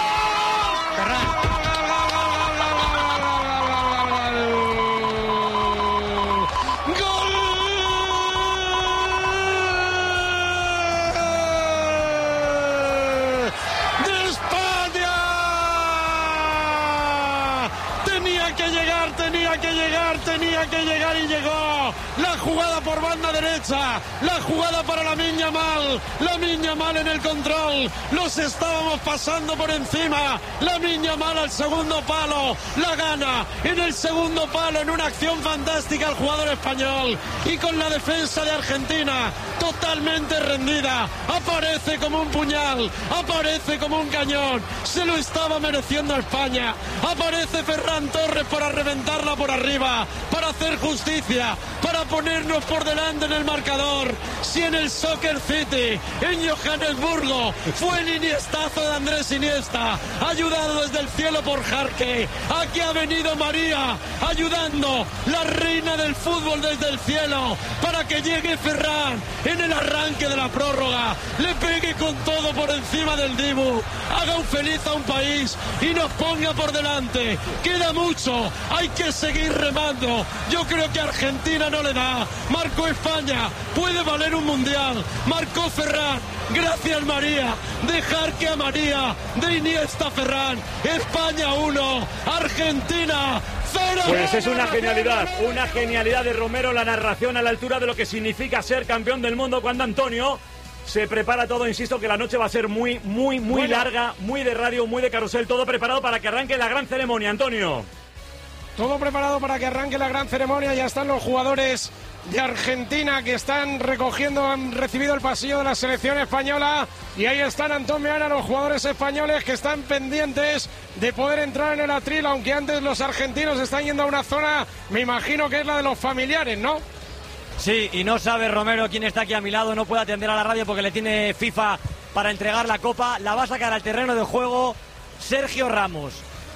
Tenía que llegar, tenía que llegar y llegó. La jugada por banda derecha, la jugada para la Miña Mal, la Miña Mal en el control. Los estábamos pasando por encima. La Miña Mal al segundo palo, la gana en el segundo palo en una acción fantástica el jugador español. Y con la defensa de Argentina totalmente rendida, aparece como un puñal, aparece como un cañón. Se lo estaba mereciendo España. Aparece Ferran Torres para reventarla por arriba, para hacer justicia, para ponernos por delante en el marcador. Si en el Soccer City, en Johannesburgo, fue el iniestazo de Andrés Iniesta, ayudado desde el cielo por Jarque. Aquí ha venido María, ayudando, la reina del fútbol desde el cielo, para que llegue Ferran en el arranque de la prórroga, le pegue con todo por encima del Dibu, haga un feliz a un país y nos ponga por delante. Queda mucho, hay que seguir remando. Yo creo que Argentina no le da. Marcó España, puede valer un mundial. Marcó Ferran, gracias María. Dejar que a María, de Iniesta a Ferran. España uno, Argentina cero. Pues es una genialidad, una genialidad de Romero, la narración a la altura de lo que significa ser campeón del mundo cuando Antonio se prepara todo. Insisto que la noche va a ser muy, muy, muy Bueno. larga, muy de radio, muy de carrusel, todo preparado para que arranque la gran ceremonia, Antonio. Todo preparado para que arranque la gran ceremonia. Ya están los jugadores de Argentina que están recogiendo, han recibido el pasillo de la selección española. Y ahí están Antón Meana, los jugadores españoles que están pendientes de poder entrar en el atril, aunque antes los argentinos están yendo a una zona, me imagino que es la de los familiares, ¿no? Sí, y no sabe Romero quién está aquí a mi lado, no puede atender a la radio porque le tiene FIFA para entregar la copa. La va a sacar al terreno de juego Sergio Ramos.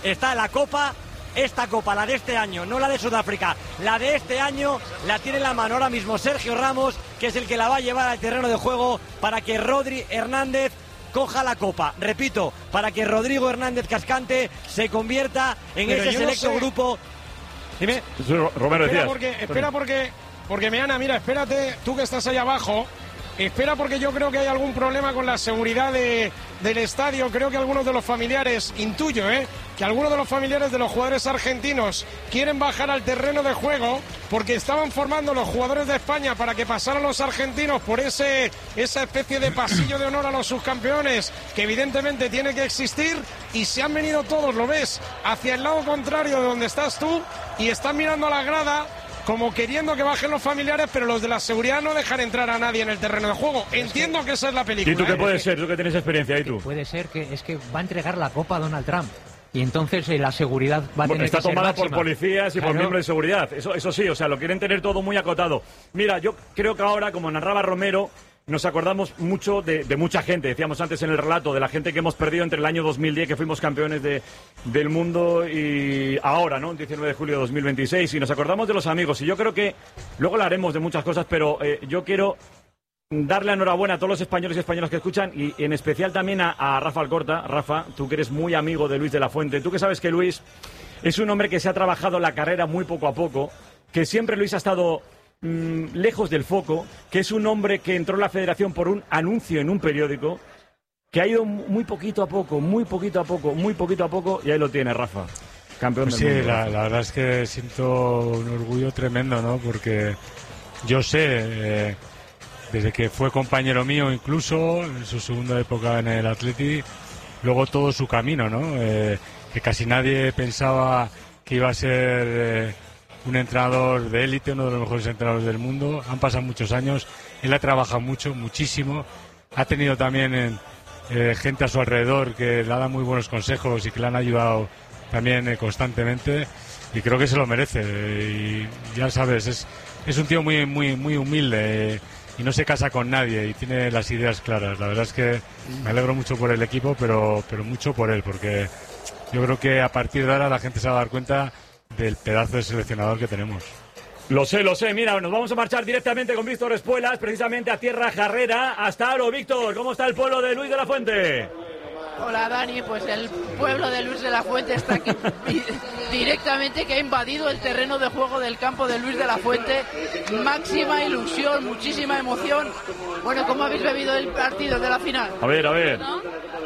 está la Copa. Esta Copa, la de este año, no la de Sudáfrica, la de este año la tiene en la mano ahora mismo Sergio Ramos, que es el que la va a llevar al terreno de juego para que Rodri Hernández coja la Copa. Repito, para que Rodrigo Hernández Cascante se convierta en Pero ese yo no selecto sé. grupo. Dime. Romero, espera decías. porque, espera porque, porque Meana, mira, espérate, tú que estás ahí abajo, espera porque yo creo que hay algún problema con la seguridad de, del estadio. Creo que algunos de los familiares, intuyo, ¿eh? que algunos de los familiares de los jugadores argentinos quieren bajar al terreno de juego porque estaban formando los jugadores de España para que pasaran los argentinos por ese esa especie de pasillo de honor a los subcampeones que evidentemente tiene que existir, y se han venido todos, lo ves, hacia el lado contrario de donde estás tú y están mirando a la grada como queriendo que bajen los familiares, pero los de la seguridad no dejan entrar a nadie en el terreno de juego. Entiendo que esa es la película. ¿Y tú qué ¿eh? puedes ser? Tú que tienes experiencia ahí tú. Puede ser que es que va a entregar la Copa a Donald Trump. Y entonces eh, la seguridad va a tener Está que ser tomada por máxima. policías y Claro. por miembros de seguridad. Eso, eso sí, o sea, lo quieren tener todo muy acotado. Mira, yo creo que ahora, como narraba Romero, nos acordamos mucho de, de mucha gente. Decíamos antes en el relato de la gente que hemos perdido entre el año dos mil diez, que fuimos campeones de, del mundo, y ahora, ¿no? El diecinueve de julio de dos mil veintiséis. Y nos acordamos de los amigos. Y yo creo que luego hablaremos de muchas cosas, pero eh, yo quiero darle enhorabuena a todos los españoles y españolas que escuchan, y en especial también a, a Rafa Alcorta. Rafa, tú que eres muy amigo de Luis de la Fuente, tú que sabes que Luis es un hombre que se ha trabajado la carrera muy poco a poco, que siempre Luis ha estado mmm, lejos del foco, que es un hombre que entró en la federación por un anuncio en un periódico, que ha ido muy poquito a poco, muy poquito a poco, muy poquito a poco, y ahí lo tiene Rafa, campeón Pues del sí, mundo. la, la verdad es que siento un orgullo tremendo, ¿no? Porque yo sé, eh, desde que fue compañero mío incluso, en su segunda época en el Atleti, luego todo su camino, ¿no? Eh, que casi nadie pensaba que iba a ser eh, un entrenador de élite, uno de los mejores entrenadores del mundo. Han pasado muchos años, él ha trabajado mucho, muchísimo. Ha tenido también en, eh, gente a su alrededor que le ha dado muy buenos consejos y que le han ayudado también eh, constantemente, y creo que se lo merece. Eh, y ya sabes, es, es un tío muy, muy, muy humilde. Eh, y no se casa con nadie y tiene las ideas claras. La verdad es que me alegro mucho por el equipo, pero, pero mucho por él, porque yo creo que a partir de ahora la gente se va a dar cuenta del pedazo de seleccionador que tenemos. Lo sé, lo sé. Mira, nos vamos a marchar directamente con Víctor Espuelas, precisamente a Tierra Jarrera, hasta Aro. Víctor, ¿cómo está el pueblo de Luis de la Fuente? Hola Dani, pues el pueblo de Luis de la Fuente está aquí directamente, que ha invadido el terreno de juego del campo de Luis de la Fuente. Máxima ilusión, muchísima emoción. Bueno, ¿cómo habéis bebido el partido de la final? A ver, a ver. ¿No?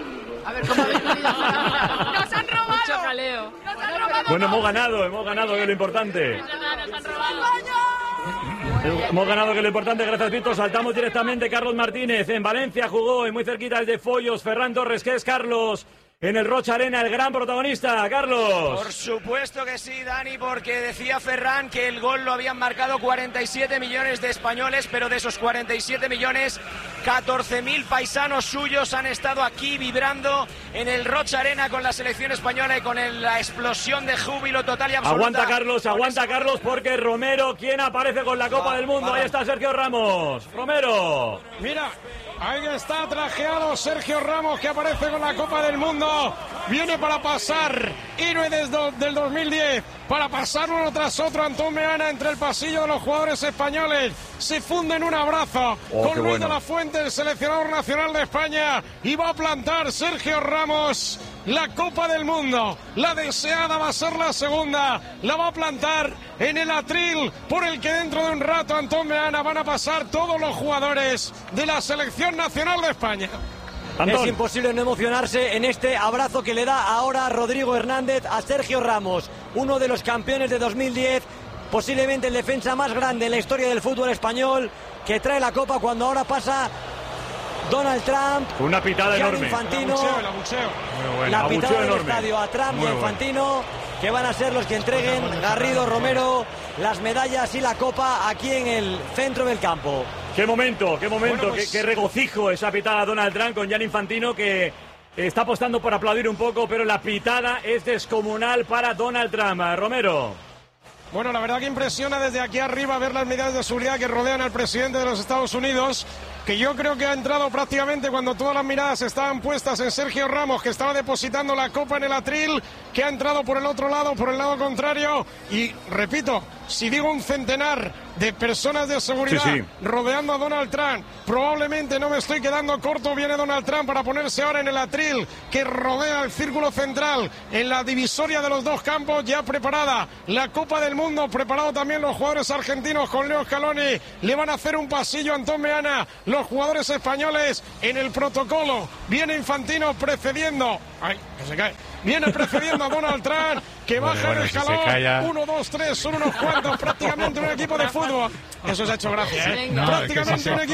A ver, ¿cómo habéis bebido? ¡Nos han robado! Mucho jaleo. ¡Nos han robado! Bueno, hemos ganado, hemos ganado, que es lo importante. ¡Nos han robado! Hemos ganado, que es lo importante, gracias Víctor. Saltamos directamente. Carlos Martínez en Valencia jugó, y muy cerquita desde Follos, Ferran Torres, que es Carlos en el Rocha Arena, el gran protagonista. Carlos. Por supuesto que sí, Dani, porque decía Ferran que el gol lo habían marcado cuarenta y siete millones de españoles, pero de esos cuarenta y siete millones, catorce mil paisanos suyos han estado aquí vibrando en el Rocha Arena con la selección española y con el, la explosión de júbilo total y absoluta. Aguanta Carlos, aguanta Carlos, porque Romero, ¿quién aparece con la Copa Va, del Mundo? va. Ahí está Sergio Ramos. Romero. Mira, ahí está trajeado Sergio Ramos, que aparece con la Copa del Mundo. Viene para pasar héroe desde del dos mil diez, para pasar uno tras otro. Antón Meana entre el pasillo de los jugadores españoles. Se funde en un abrazo Oh, con qué Luis bueno. de la Fuente, el seleccionador nacional de España. Y va a plantar Sergio Ramos la Copa del Mundo. La deseada va a ser la segunda. La va a plantar en el atril por el que dentro de un rato, Antón Meana, van a pasar todos los jugadores de la selección nacional de España. Es imposible no emocionarse en este abrazo que le da ahora Rodrigo Hernández a Sergio Ramos, uno de los campeones de dos mil diez, posiblemente el defensa más grande en la historia del fútbol español, que trae la Copa cuando ahora pasa Donald Trump. Una pitada Gianni enorme. Infantino, El abucheo. la Abucheo pitada del enorme. estadio a Trump Muy y a bueno. Infantino, que van a ser los que entreguen Garrido, Romero, las medallas y la Copa aquí en el centro del campo. Qué momento, qué momento, Bueno, pues- qué, qué regocijo esa pitada Donald Trump con Gianni Infantino, que está apostando por aplaudir un poco, pero la pitada es descomunal para Donald Trump. Romero. Bueno, la verdad que impresiona desde aquí arriba ver las medidas de seguridad que rodean al presidente de los Estados Unidos. que yo creo que ha entrado prácticamente cuando todas las miradas estaban puestas en Sergio Ramos, que estaba depositando la copa en el atril, que ha entrado por el otro lado, por el lado contrario, y repito, si digo un centenar de personas de seguridad sí, sí. rodeando a Donald Trump, probablemente no me estoy quedando corto. Viene Donald Trump para ponerse ahora en el atril que rodea el círculo central, en la divisoria de los dos campos, ya preparada la Copa del Mundo, preparado también los jugadores argentinos con Leo Scaloni. Le van a hacer un pasillo a Antón Meana los jugadores españoles en el protocolo. Viene Infantino precediendo, ay, que se cae, viene precediendo a Donald Trump, que Bueno, baja bueno, el si se escalón. calla. Uno, dos, tres, son unos cuantos, prácticamente un equipo de fútbol. Eso os ha hecho gracia, ¿eh? No, prácticamente es que sí, un sí. equipo